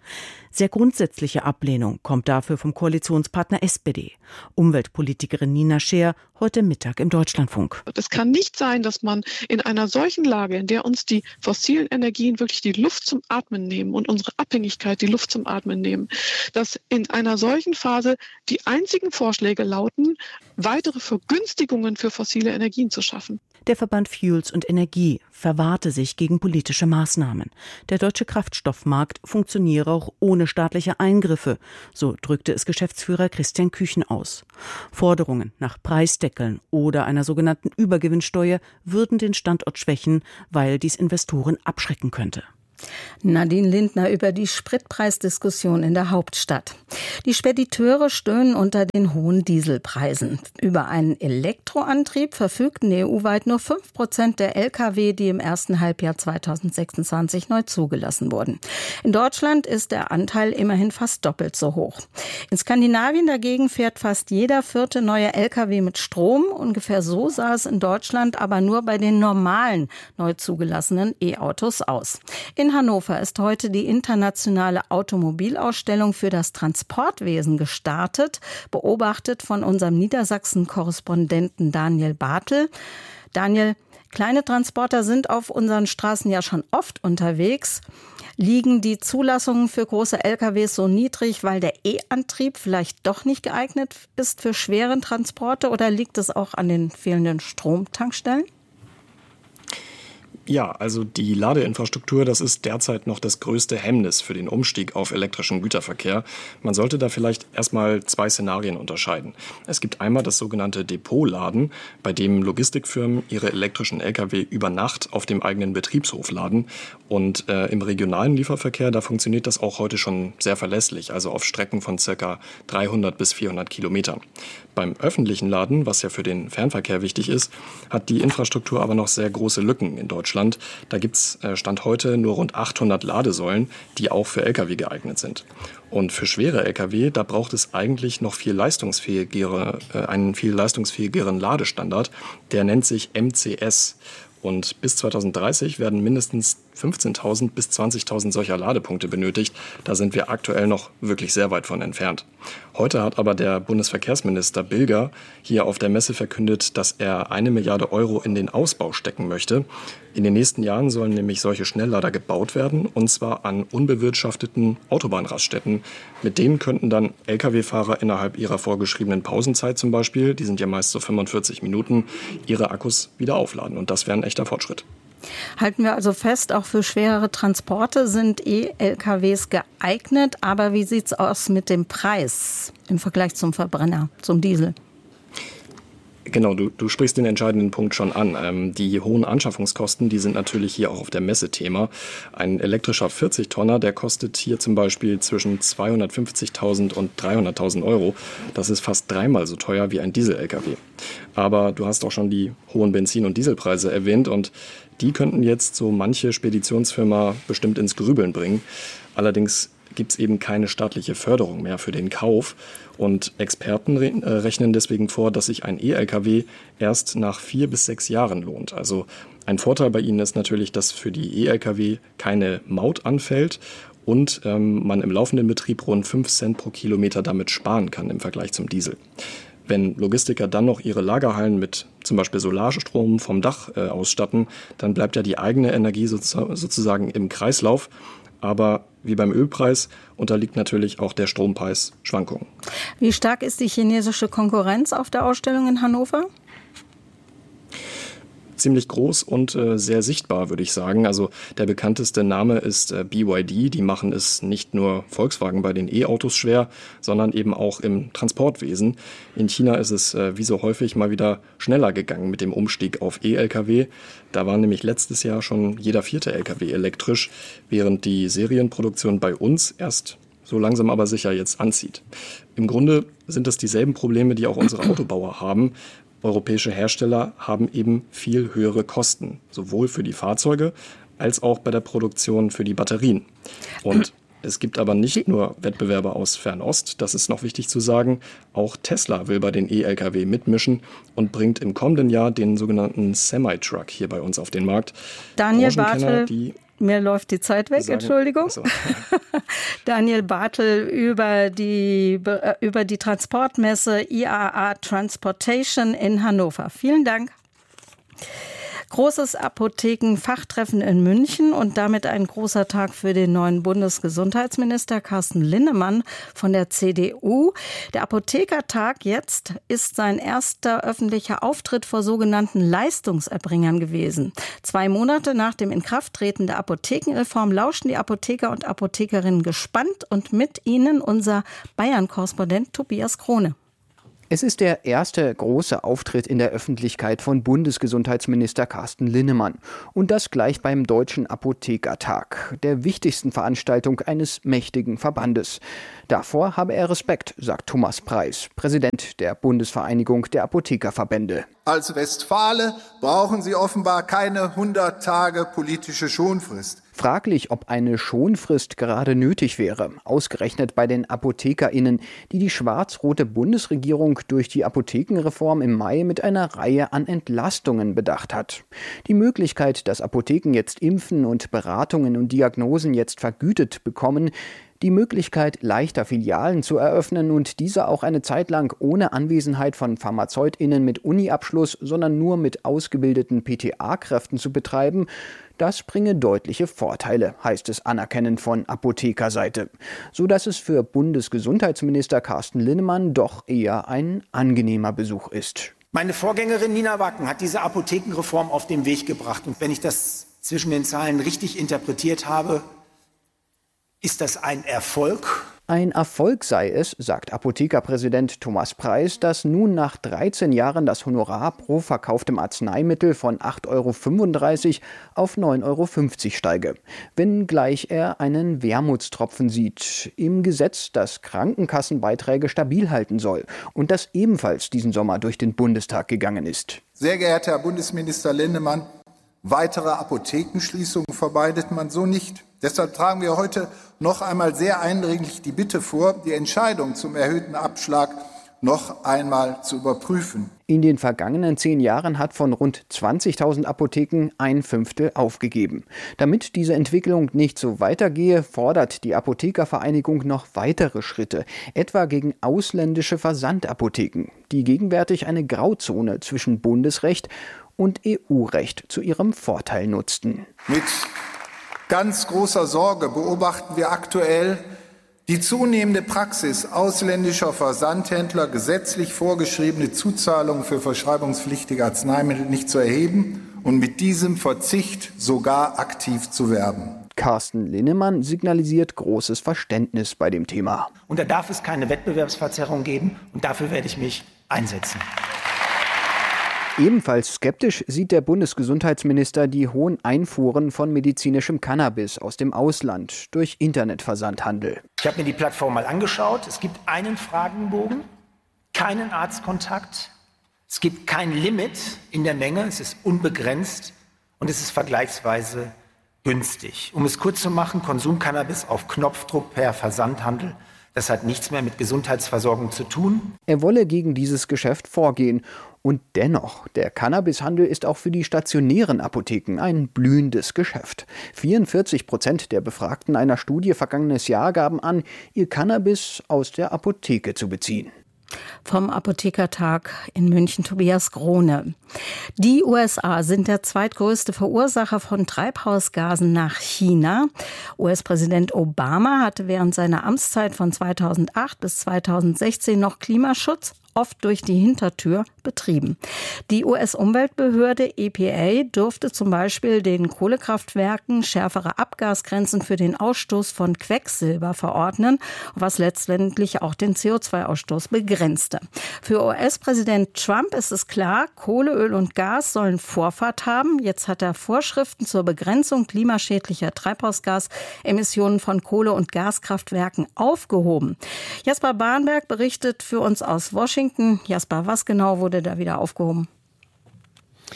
Sehr grundsätzliche Ablehnung kommt dafür vom Koalitionspartner S P D. Umweltpolitikerin Nina Scheer heute Mittag im Deutschlandfunk. Es kann nicht sein, dass man in einer solchen Lage, in der uns die fossilen Energien wirklich die Luft zum Atmen nehmen und unsere Abhängigkeit die Luft zum Atmen nehmen, dass in einer solchen Phase die einzigen Vorschläge lauten, weitere Vergünstigungen für fossile Energien zu schaffen. Der Verband Fuels und Energie verwahrte sich gegen politische Maßnahmen. Der deutsche Kraftstoffmarkt funktioniere auch ohne staatliche Eingriffe, so drückte es Geschäftsführer Christian Küchen aus. Forderungen nach Preisdeckeln oder einer sogenannten Übergewinnsteuer würden den Standort schwächen, weil dies Investoren abschrecken könnte. Nadine Lindner über die Spritpreisdiskussion in der Hauptstadt. Die Spediteure stöhnen unter den hohen Dieselpreisen. Über einen Elektroantrieb verfügten E U-weit nur fünf Prozent der L K W, die im ersten Halbjahr zweitausendsechsundzwanzig neu zugelassen wurden. In Deutschland ist der Anteil immerhin fast doppelt so hoch. In Skandinavien dagegen fährt fast jeder vierte neue L K W mit Strom. Ungefähr so sah es in Deutschland aber nur bei den normalen neu zugelassenen E-Autos aus. In Hannover ist heute die internationale Automobilausstellung für das Transportwesen gestartet, beobachtet von unserem Niedersachsen-Korrespondenten Daniel Bartel. Daniel, kleine Transporter sind auf unseren Straßen ja schon oft unterwegs. Liegen die Zulassungen für große L K Ws so niedrig, weil der E-Antrieb vielleicht doch nicht geeignet ist für schweren Transporte, oder liegt es auch an den fehlenden Stromtankstellen? Ja, also die Ladeinfrastruktur, das ist derzeit noch das größte Hemmnis für den Umstieg auf elektrischen Güterverkehr. Man sollte da vielleicht erstmal zwei Szenarien unterscheiden. Es gibt einmal das sogenannte Depotladen, bei dem Logistikfirmen ihre elektrischen L K W über Nacht auf dem eigenen Betriebshof laden. Und äh, im regionalen Lieferverkehr, da funktioniert das auch heute schon sehr verlässlich, also auf Strecken von circa dreihundert bis vierhundert Kilometern. Beim öffentlichen Laden, was ja für den Fernverkehr wichtig ist, hat die Infrastruktur aber noch sehr große Lücken in Deutschland. Da gibt es äh, Stand heute nur rund achthundert Ladesäulen, die auch für L K W geeignet sind. Und für schwere L K W, da braucht es eigentlich noch viel leistungsfähigere, äh, einen viel leistungsfähigeren Ladestandard. Der nennt sich M C S. Und bis zweitausenddreißig werden mindestens fünfzehntausend bis zwanzigtausend solcher Ladepunkte benötigt. Da sind wir aktuell noch wirklich sehr weit von entfernt. Heute hat aber der Bundesverkehrsminister Bilger hier auf der Messe verkündet, dass er eine Milliarde Euro in den Ausbau stecken möchte. In den nächsten Jahren sollen nämlich solche Schnelllader gebaut werden, und zwar an unbewirtschafteten Autobahnraststätten. Mit denen könnten dann L K W-Fahrer innerhalb ihrer vorgeschriebenen Pausenzeit zum Beispiel, die sind ja meist so fünfundvierzig Minuten, ihre Akkus wieder aufladen. Und das wäre ein echter Fortschritt. Halten wir also fest, auch für schwerere Transporte sind E-L K Ws geeignet. Aber wie sieht es aus mit dem Preis im Vergleich zum Verbrenner, zum Diesel? Genau, du, du sprichst den entscheidenden Punkt schon an. Ähm, die hohen Anschaffungskosten, die sind natürlich hier auch auf der Messe Thema. Ein elektrischer vierzig Tonner, der kostet hier zum Beispiel zwischen zweihundertfünfzigtausend und dreihunderttausend Euro. Das ist fast dreimal so teuer wie ein Diesel-L K W. Aber du hast auch schon die hohen Benzin- und Dieselpreise erwähnt, und die könnten jetzt so manche Speditionsfirma bestimmt ins Grübeln bringen. Allerdings gibt es eben keine staatliche Förderung mehr für den Kauf. Und Experten re- äh, rechnen deswegen vor, dass sich ein E-L K W erst nach vier bis sechs Jahren lohnt. Also ein Vorteil bei ihnen ist natürlich, dass für die E-L K W keine Maut anfällt und ähm, man im laufenden Betrieb rund fünf Cent pro Kilometer damit sparen kann im Vergleich zum Diesel. Wenn Logistiker dann noch ihre Lagerhallen mit zum Beispiel Solarstrom vom Dach äh, ausstatten, dann bleibt ja die eigene Energie so, sozusagen im Kreislauf. Aber wie beim Ölpreis unterliegt natürlich auch der Strompreis Schwankungen. Wie stark ist die chinesische Konkurrenz auf der Ausstellung in Hannover? Ziemlich groß und äh, sehr sichtbar, würde ich sagen. Also der bekannteste Name ist äh, B Y D. Die machen es nicht nur Volkswagen bei den E-Autos schwer, sondern eben auch im Transportwesen. In China ist es äh, wie so häufig mal wieder schneller gegangen mit dem Umstieg auf E-L K W. Da war nämlich letztes Jahr schon jeder vierte L K W elektrisch, während die Serienproduktion bei uns erst so langsam aber sicher jetzt anzieht. Im Grunde sind es dieselben Probleme, die auch unsere Autobauer haben. Europäische Hersteller haben eben viel höhere Kosten, sowohl für die Fahrzeuge als auch bei der Produktion für die Batterien. Und es gibt aber nicht nur Wettbewerber aus Fernost, das ist noch wichtig zu sagen. Auch Tesla will bei den E-L K W mitmischen und bringt im kommenden Jahr den sogenannten Semi-Truck hier bei uns auf den Markt. Daniel Bartel, die Mir läuft die Zeit weg, Sagen, Entschuldigung. Also. Daniel Bartel über die, über die Transportmesse I A A Transportation in Hannover. Vielen Dank. Großes Apothekenfachtreffen in München und damit ein großer Tag für den neuen Bundesgesundheitsminister Carsten Linnemann von der C D U. Der Apothekertag jetzt ist sein erster öffentlicher Auftritt vor sogenannten Leistungserbringern gewesen. Zwei Monate nach dem Inkrafttreten der Apothekenreform lauschen die Apotheker und Apothekerinnen gespannt und mit ihnen unser Bayern-Korrespondent Tobias Krone. Es ist der erste große Auftritt in der Öffentlichkeit von Bundesgesundheitsminister Carsten Linnemann. Und das gleich beim Deutschen Apothekertag, der wichtigsten Veranstaltung eines mächtigen Verbandes. Davor habe er Respekt, sagt Thomas Preis, Präsident der Bundesvereinigung der Apothekerverbände. Als Westfale brauchen Sie offenbar keine hundert Tage politische Schonfrist. Fraglich, ob eine Schonfrist gerade nötig wäre, ausgerechnet bei den ApothekerInnen, die die schwarz-rote Bundesregierung durch die Apothekenreform im Mai mit einer Reihe an Entlastungen bedacht hat. Die Möglichkeit, dass Apotheken jetzt impfen und Beratungen und Diagnosen jetzt vergütet bekommen, die Möglichkeit, leichter Filialen zu eröffnen und diese auch eine Zeit lang ohne Anwesenheit von PharmazeutInnen mit Uni-Abschluss, sondern nur mit ausgebildeten P T A-Kräften zu betreiben, das bringe deutliche Vorteile, heißt es anerkennend von Apothekerseite. Sodass es für Bundesgesundheitsminister Carsten Linnemann doch eher ein angenehmer Besuch ist. Meine Vorgängerin Nina Wacken hat diese Apothekenreform auf den Weg gebracht. Und wenn ich das zwischen den Zahlen richtig interpretiert habe, ist das ein Erfolg? Ein Erfolg sei es, sagt Apothekerpräsident Thomas Preis, dass nun nach dreizehn Jahren das Honorar pro verkauftem Arzneimittel von acht Euro fünfunddreißig auf neun Euro fünfzig steige. Wenngleich er einen Wermutstropfen sieht im Gesetz, das Krankenkassenbeiträge stabil halten soll und das ebenfalls diesen Sommer durch den Bundestag gegangen ist. Sehr geehrter Herr Bundesminister Linnemann, weitere Apothekenschließungen vermeidet man so nicht. Deshalb tragen wir heute noch einmal sehr eindringlich die Bitte vor, die Entscheidung zum erhöhten Abschlag noch einmal zu überprüfen. In den vergangenen zehn Jahren hat von rund zwanzigtausend Apotheken ein Fünftel aufgegeben. Damit diese Entwicklung nicht so weitergehe, fordert die Apothekervereinigung noch weitere Schritte, etwa gegen ausländische Versandapotheken, die gegenwärtig eine Grauzone zwischen Bundesrecht und E U-Recht zu ihrem Vorteil nutzten. Mit ganz großer Sorge beobachten wir aktuell die zunehmende Praxis ausländischer Versandhändler, gesetzlich vorgeschriebene Zuzahlungen für verschreibungspflichtige Arzneimittel nicht zu erheben und mit diesem Verzicht sogar aktiv zu werben. Carsten Linnemann signalisiert großes Verständnis bei dem Thema. Und da darf es keine Wettbewerbsverzerrung geben und dafür werde ich mich einsetzen. Ebenfalls skeptisch sieht der Bundesgesundheitsminister die hohen Einfuhren von medizinischem Cannabis aus dem Ausland durch Internetversandhandel. Ich habe mir die Plattform mal angeschaut. Es gibt einen Fragenbogen, keinen Arztkontakt, es gibt kein Limit in der Menge, es ist unbegrenzt und es ist vergleichsweise günstig. Um es kurz zu machen, Konsumcannabis auf Knopfdruck per Versandhandel, das hat nichts mehr mit Gesundheitsversorgung zu tun. Er wolle gegen dieses Geschäft vorgehen. Und dennoch, der Cannabishandel ist auch für die stationären Apotheken ein blühendes Geschäft. vierundvierzig Prozent der Befragten einer Studie vergangenes Jahr gaben an, ihr Cannabis aus der Apotheke zu beziehen. Vom Apothekertag in München, Tobias Krone. Die U S A sind der zweitgrößte Verursacher von Treibhausgasen nach China. U S-Präsident Obama hatte während seiner Amtszeit von zweitausendacht bis zweitausendsechzehn noch Klimaschutz oft durch die Hintertür betrieben. Die U S-Umweltbehörde E P A durfte zum Beispiel den Kohlekraftwerken schärfere Abgasgrenzen für den Ausstoß von Quecksilber verordnen, was letztendlich auch den C O zwei Ausstoß begrenzte. Für U S-Präsident Trump ist es klar, Kohle, Öl und Gas sollen Vorfahrt haben. Jetzt hat er Vorschriften zur Begrenzung klimaschädlicher Treibhausgasemissionen von Kohle- und Gaskraftwerken aufgehoben. Jasper Barnberg berichtet für uns aus Washington. Jasper, was genau wurde da wieder aufgehoben?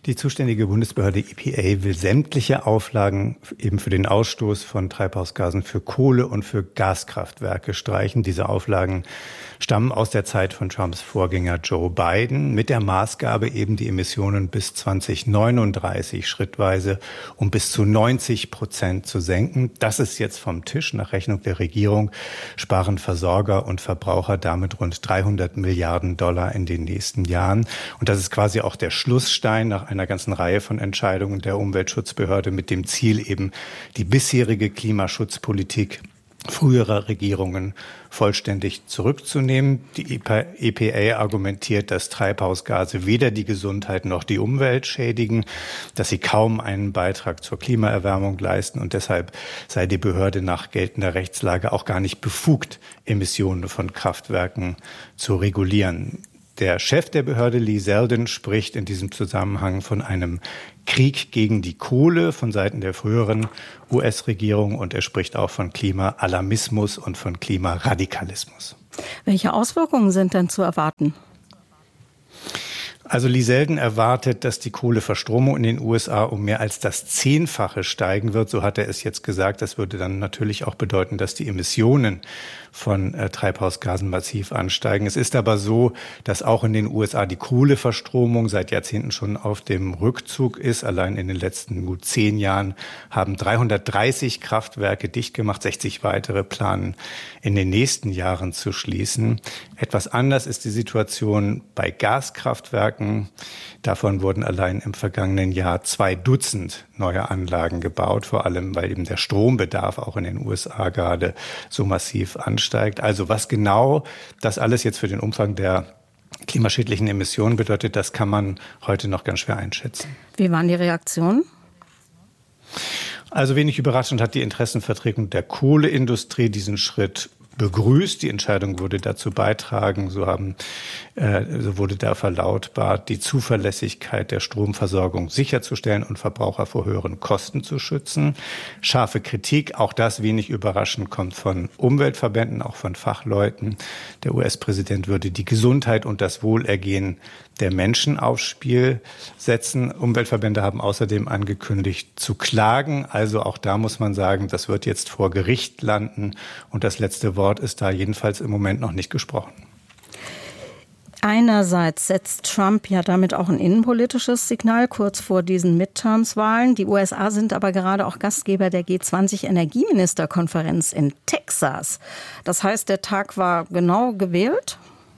Die zuständige Bundesbehörde E P A will sämtliche Auflagen eben für den Ausstoß von Treibhausgasen für Kohle- und für Gaskraftwerke streichen. Diese Auflagen stammen aus der Zeit von Trumps Vorgänger Joe Biden mit der Maßgabe, eben die Emissionen bis zwanzig neununddreißig schrittweise um bis zu neunzig Prozent zu senken. Das ist jetzt vom Tisch. Nach Rechnung der Regierung sparen Versorger und Verbraucher damit rund dreihundert Milliarden Dollar in den nächsten Jahren. Und das ist quasi auch der Schlussstein nach einer ganzen Reihe von Entscheidungen der Umweltschutzbehörde mit dem Ziel, eben die bisherige Klimaschutzpolitik früherer Regierungen vollständig zurückzunehmen. Die E P A argumentiert, dass Treibhausgase weder die Gesundheit noch die Umwelt schädigen, dass sie kaum einen Beitrag zur Klimaerwärmung leisten und deshalb sei die Behörde nach geltender Rechtslage auch gar nicht befugt, Emissionen von Kraftwerken zu regulieren. Der Chef der Behörde, Lee Zeldin, spricht in diesem Zusammenhang von einem Krieg gegen die Kohle von Seiten der früheren U S-Regierung und er spricht auch von Klimaalarmismus und von Klimaradikalismus. Welche Auswirkungen sind denn zu erwarten? Also Lee Zeldin erwartet, dass die Kohleverstromung in den U S A um mehr als das Zehnfache steigen wird. So hat er es jetzt gesagt. Das würde dann natürlich auch bedeuten, dass die Emissionen von äh, Treibhausgasen massiv ansteigen. Es ist aber so, dass auch in den U S A die Kohleverstromung seit Jahrzehnten schon auf dem Rückzug ist. Allein in den letzten gut zehn Jahren haben dreihundertdreißig Kraftwerke dicht gemacht. sechzig weitere planen in den nächsten Jahren zu schließen. Etwas anders ist die Situation bei Gaskraftwerken. Davon wurden allein im vergangenen Jahr zwei Dutzend neue Anlagen gebaut, vor allem weil eben der Strombedarf auch in den U S A gerade so massiv ansteigt. Also was genau das alles jetzt für den Umfang der klimaschädlichen Emissionen bedeutet, das kann man heute noch ganz schwer einschätzen. Wie waren die Reaktionen? Also wenig überraschend hat die Interessenvertretung der Kohleindustrie diesen Schritt begrüßt. Die Entscheidung würde dazu beitragen, so haben, äh, so wurde da verlautbart, die Zuverlässigkeit der Stromversorgung sicherzustellen und Verbraucher vor höheren Kosten zu schützen. Scharfe Kritik, auch das wenig überraschend, kommt von Umweltverbänden, auch von Fachleuten. Der U S-Präsident würde die Gesundheit und das Wohlergehen der Menschen aufs Spiel setzen. Umweltverbände haben außerdem angekündigt zu klagen. Also auch da muss man sagen, das wird jetzt vor Gericht landen und das letzte Wort ist da jedenfalls im Moment noch nicht gesprochen. Einerseits setzt Trump ja damit auch ein innenpolitisches Signal kurz vor diesen Midterms-Wahlen. Die U S A sind aber gerade auch Gastgeber der G zwanzig Energieministerkonferenz in Texas. Das heißt, der Tag war genau gewählt?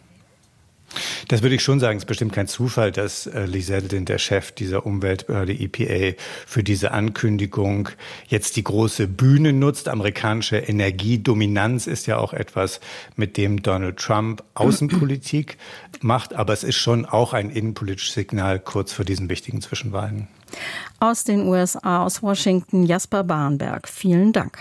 Das würde ich schon sagen. Es ist bestimmt kein Zufall, dass äh, Lee Zeldin, der Chef dieser Umweltbehörde E P A, für diese Ankündigung jetzt die große Bühne nutzt. Amerikanische Energiedominanz ist ja auch etwas, mit dem Donald Trump Außenpolitik macht. Aber es ist schon auch ein innenpolitisches Signal kurz vor diesen wichtigen Zwischenwahlen. Aus den U S A, aus Washington, Jasper Barnberg. Vielen Dank.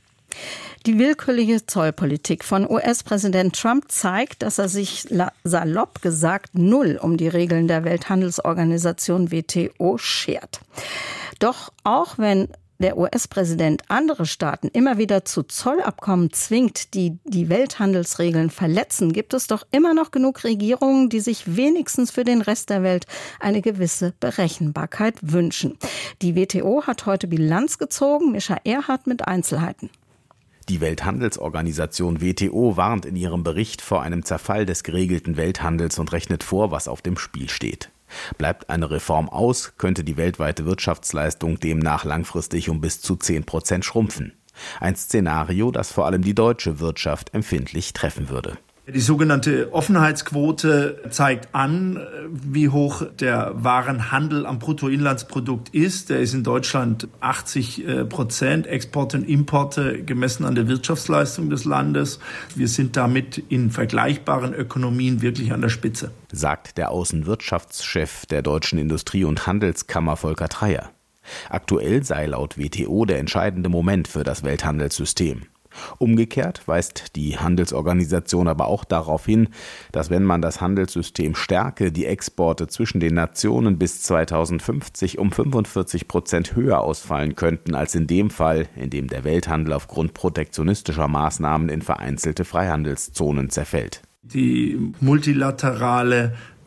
Die willkürliche Zollpolitik von U S-Präsident Trump zeigt, dass er sich salopp gesagt null um die Regeln der Welthandelsorganisation W T O schert. Doch auch wenn der U S-Präsident andere Staaten immer wieder zu Zollabkommen zwingt, die die Welthandelsregeln verletzen, gibt es doch immer noch genug Regierungen, die sich wenigstens für den Rest der Welt eine gewisse Berechenbarkeit wünschen. Die W T O hat heute Bilanz gezogen. Mischa Erhardt mit Einzelheiten. Die Welthandelsorganisation W T O warnt in ihrem Bericht vor einem Zerfall des geregelten Welthandels und rechnet vor, was auf dem Spiel steht. Bleibt eine Reform aus, könnte die weltweite Wirtschaftsleistung demnach langfristig um bis zu zehn Prozent schrumpfen. Ein Szenario, das vor allem die deutsche Wirtschaft empfindlich treffen würde. Die sogenannte Offenheitsquote zeigt an, wie hoch der Warenhandel am Bruttoinlandsprodukt ist. Der ist in Deutschland achtzig Prozent, Exporte und Importe gemessen an der Wirtschaftsleistung des Landes. Wir sind damit in vergleichbaren Ökonomien wirklich an der Spitze. Sagt der Außenwirtschaftschef der Deutschen Industrie- und Handelskammer Volker Treyer. Aktuell sei laut W T O der entscheidende Moment für das Welthandelssystem. Umgekehrt weist die Handelsorganisation aber auch darauf hin, dass wenn man das Handelssystem stärke, die Exporte zwischen den Nationen bis zweitausendfünfzig um fünfundvierzig Prozent höher ausfallen könnten als in dem Fall, in dem der Welthandel aufgrund protektionistischer Maßnahmen in vereinzelte Freihandelszonen zerfällt. Die multilaterale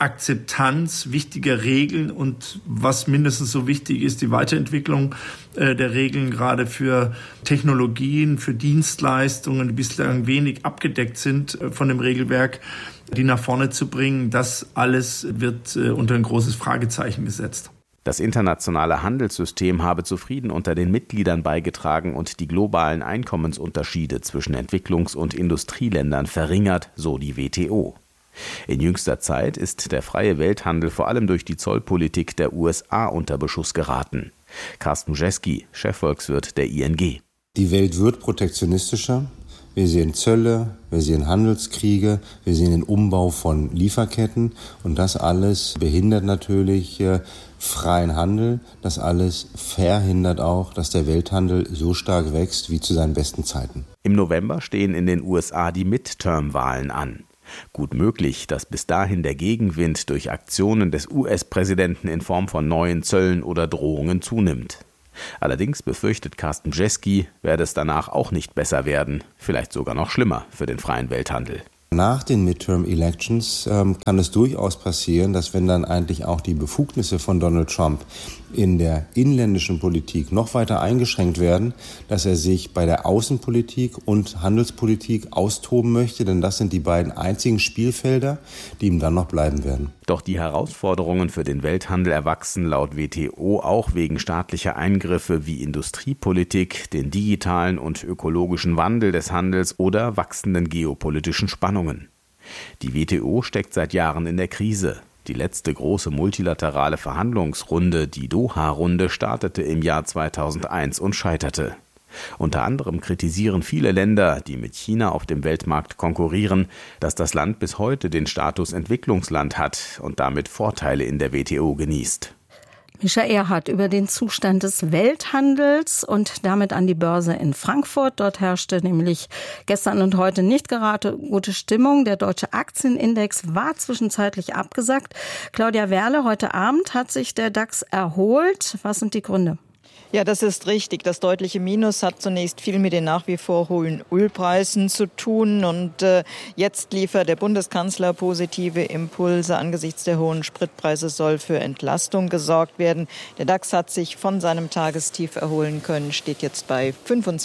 Akzeptanz wichtiger Regeln und was mindestens so wichtig ist, die Weiterentwicklung äh, der Regeln gerade für Technologien, für Dienstleistungen, die bislang wenig abgedeckt sind äh, von dem Regelwerk, die nach vorne zu bringen. Das alles wird äh, unter ein großes Fragezeichen gesetzt. Das internationale Handelssystem habe zu Frieden unter den Mitgliedern beigetragen und die globalen Einkommensunterschiede zwischen Entwicklungs- und Industrieländern verringert, so die W T O. In jüngster Zeit ist der freie Welthandel vor allem durch die Zollpolitik der U S A unter Beschuss geraten. Carsten Jeski, Chefvolkswirt der I N G. Die Welt wird protektionistischer. Wir sehen Zölle, wir sehen Handelskriege, wir sehen den Umbau von Lieferketten und das alles behindert natürlich äh, freien Handel. Das alles verhindert auch, dass der Welthandel so stark wächst wie zu seinen besten Zeiten. Im November stehen in den U S A die Midterm-Wahlen an. Gut möglich, dass bis dahin der Gegenwind durch Aktionen des U S-Präsidenten in Form von neuen Zöllen oder Drohungen zunimmt. Allerdings befürchtet Carsten Jeski, werde es danach auch nicht besser werden, vielleicht sogar noch schlimmer für den freien Welthandel. Nach den Midterm-Elections ähm, kann es durchaus passieren, dass wenn dann eigentlich auch die Befugnisse von Donald Trump in der inländischen Politik noch weiter eingeschränkt werden, dass er sich bei der Außenpolitik und Handelspolitik austoben möchte, denn das sind die beiden einzigen Spielfelder, die ihm dann noch bleiben werden. Doch die Herausforderungen für den Welthandel erwachsen laut W T O auch wegen staatlicher Eingriffe wie Industriepolitik, den digitalen und ökologischen Wandel des Handels oder wachsenden geopolitischen Spannungen. Die W T O steckt seit Jahren in der Krise. Die letzte große multilaterale Verhandlungsrunde, die Doha-Runde, startete im Jahr zweitausendeins und scheiterte. Unter anderem kritisieren viele Länder, die mit China auf dem Weltmarkt konkurrieren, dass das Land bis heute den Status Entwicklungsland hat und damit Vorteile in der W T O genießt. Mischa Erhardt über den Zustand des Welthandels und damit an die Börse in Frankfurt. Dort herrschte nämlich gestern und heute nicht gerade gute Stimmung. Der deutsche Aktienindex war zwischenzeitlich abgesackt. Claudia Werle, heute Abend hat sich der DAX erholt. Was sind die Gründe? Ja, das ist richtig. Das deutliche Minus hat zunächst viel mit den nach wie vor hohen Ölpreisen zu tun. Und äh, jetzt liefert der Bundeskanzler positive Impulse. Angesichts der hohen Spritpreise soll für Entlastung gesorgt werden. Der DAX hat sich von seinem Tagestief erholen können, steht jetzt bei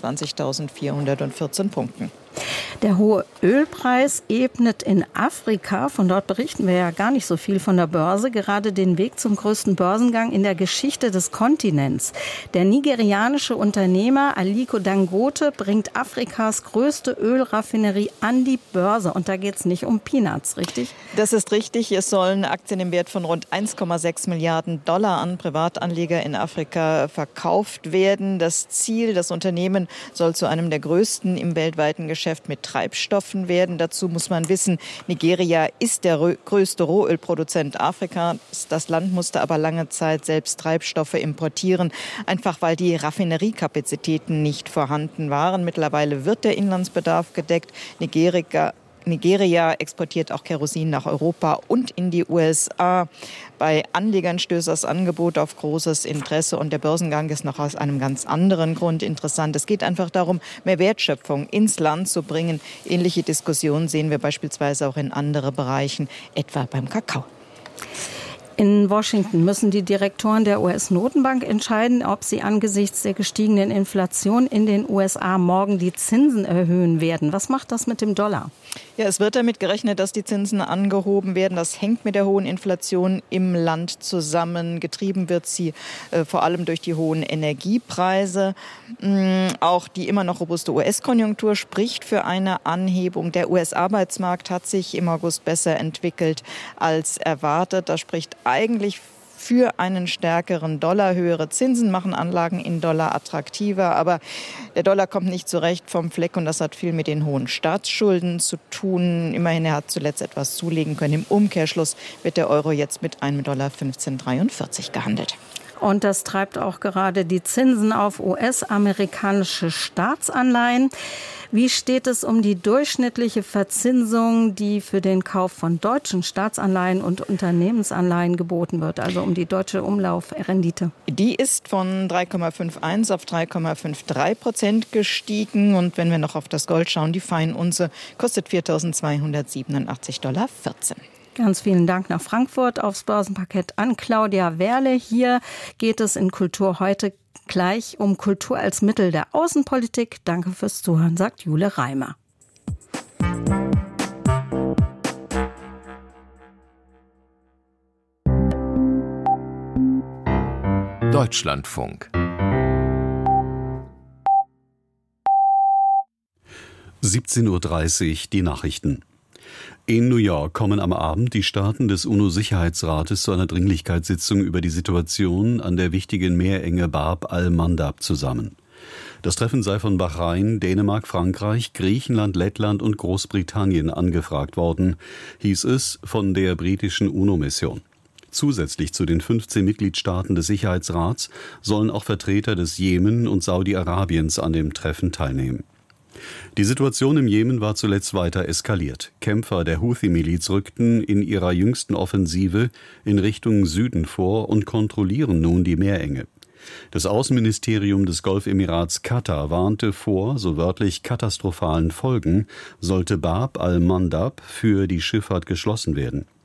fünfundzwanzigtausendvierhundertvierzehn Punkten. Der hohe Ölpreis ebnet in Afrika, von dort berichten wir ja gar nicht so viel von der Börse, gerade den Weg zum größten Börsengang in der Geschichte des Kontinents. Der nigerianische Unternehmer Aliko Dangote bringt Afrikas größte Ölraffinerie an die Börse. Und da geht es nicht um Peanuts, richtig? Das ist richtig. Es sollen Aktien im Wert von rund eins Komma sechs Milliarden Dollar an Privatanleger in Afrika verkauft werden. Das Ziel, das Unternehmen soll zu einem der größten im weltweiten Geschäft mit Treibstoffen werden. Dazu muss man wissen, Nigeria ist der größte Rohölproduzent Afrikas. Das Land musste aber lange Zeit selbst Treibstoffe importieren, einfach weil die Raffineriekapazitäten nicht vorhanden waren. Mittlerweile wird der Inlandsbedarf gedeckt. Nigeria Nigeria exportiert auch Kerosin nach Europa und in die U S A. Bei Anlegern stößt das Angebot auf großes Interesse und der Börsengang ist noch aus einem ganz anderen Grund interessant. Es geht einfach darum, mehr Wertschöpfung ins Land zu bringen. Ähnliche Diskussionen sehen wir beispielsweise auch in anderen Bereichen, etwa beim Kakao. In Washington müssen die Direktoren der U S-Notenbank entscheiden, ob sie angesichts der gestiegenen Inflation in den U S A morgen die Zinsen erhöhen werden. Was macht das mit dem Dollar? Ja, es wird damit gerechnet, dass die Zinsen angehoben werden. Das hängt mit der hohen Inflation im Land zusammen. Getrieben wird sie äh, vor allem durch die hohen Energiepreise. Ähm, auch die immer noch robuste U S-Konjunktur spricht für eine Anhebung. Der U S-Arbeitsmarkt hat sich im August besser entwickelt als erwartet. Das spricht eigentlich für einen stärkeren Dollar. Höhere Zinsen machen Anlagen in Dollar attraktiver. Aber der Dollar kommt nicht zurecht vom Fleck und das hat viel mit den hohen Staatsschulden zu tun. Immerhin, er hat zuletzt etwas zulegen können. Im Umkehrschluss wird der Euro jetzt mit einem Dollar fünfzehn Komma dreiundvierzig gehandelt. Und das treibt auch gerade die Zinsen auf U S-amerikanische Staatsanleihen. Wie steht es um die durchschnittliche Verzinsung, die für den Kauf von deutschen Staatsanleihen und Unternehmensanleihen geboten wird, also um die deutsche Umlaufrendite? Die ist von drei Komma einundfünfzig auf drei Komma dreiundfünfzig Prozent gestiegen. Und wenn wir noch auf das Gold schauen, die Feinunze kostet viertausendzweihundertsiebenundachtzig Komma vierzehn Dollar. Ganz vielen Dank nach Frankfurt aufs Börsenparkett an Claudia Werle. Hier geht es in Kultur heute gleich um Kultur als Mittel der Außenpolitik. Danke fürs Zuhören, sagt Jule Reimer. Deutschlandfunk. siebzehn Uhr dreißig, die Nachrichten. In New York kommen am Abend die Staaten des UNO-Sicherheitsrates zu einer Dringlichkeitssitzung über die Situation an der wichtigen Meerenge Bab al-Mandab zusammen. Das Treffen sei von Bahrain, Dänemark, Frankreich, Griechenland, Lettland und Großbritannien angefragt worden, hieß es von der britischen UNO-Mission. Zusätzlich zu den fünfzehn Mitgliedstaaten des Sicherheitsrats sollen auch Vertreter des Jemen und Saudi-Arabiens an dem Treffen teilnehmen. Die Situation im Jemen war zuletzt weiter eskaliert. Kämpfer der Houthi-Miliz rückten in ihrer jüngsten Offensive in Richtung Süden vor und kontrollieren nun die Meerenge. Das Außenministerium des Golfemirats Katar warnte vor, so wörtlich katastrophalen Folgen, sollte Bab al-Mandab für die Schifffahrt geschlossen werden.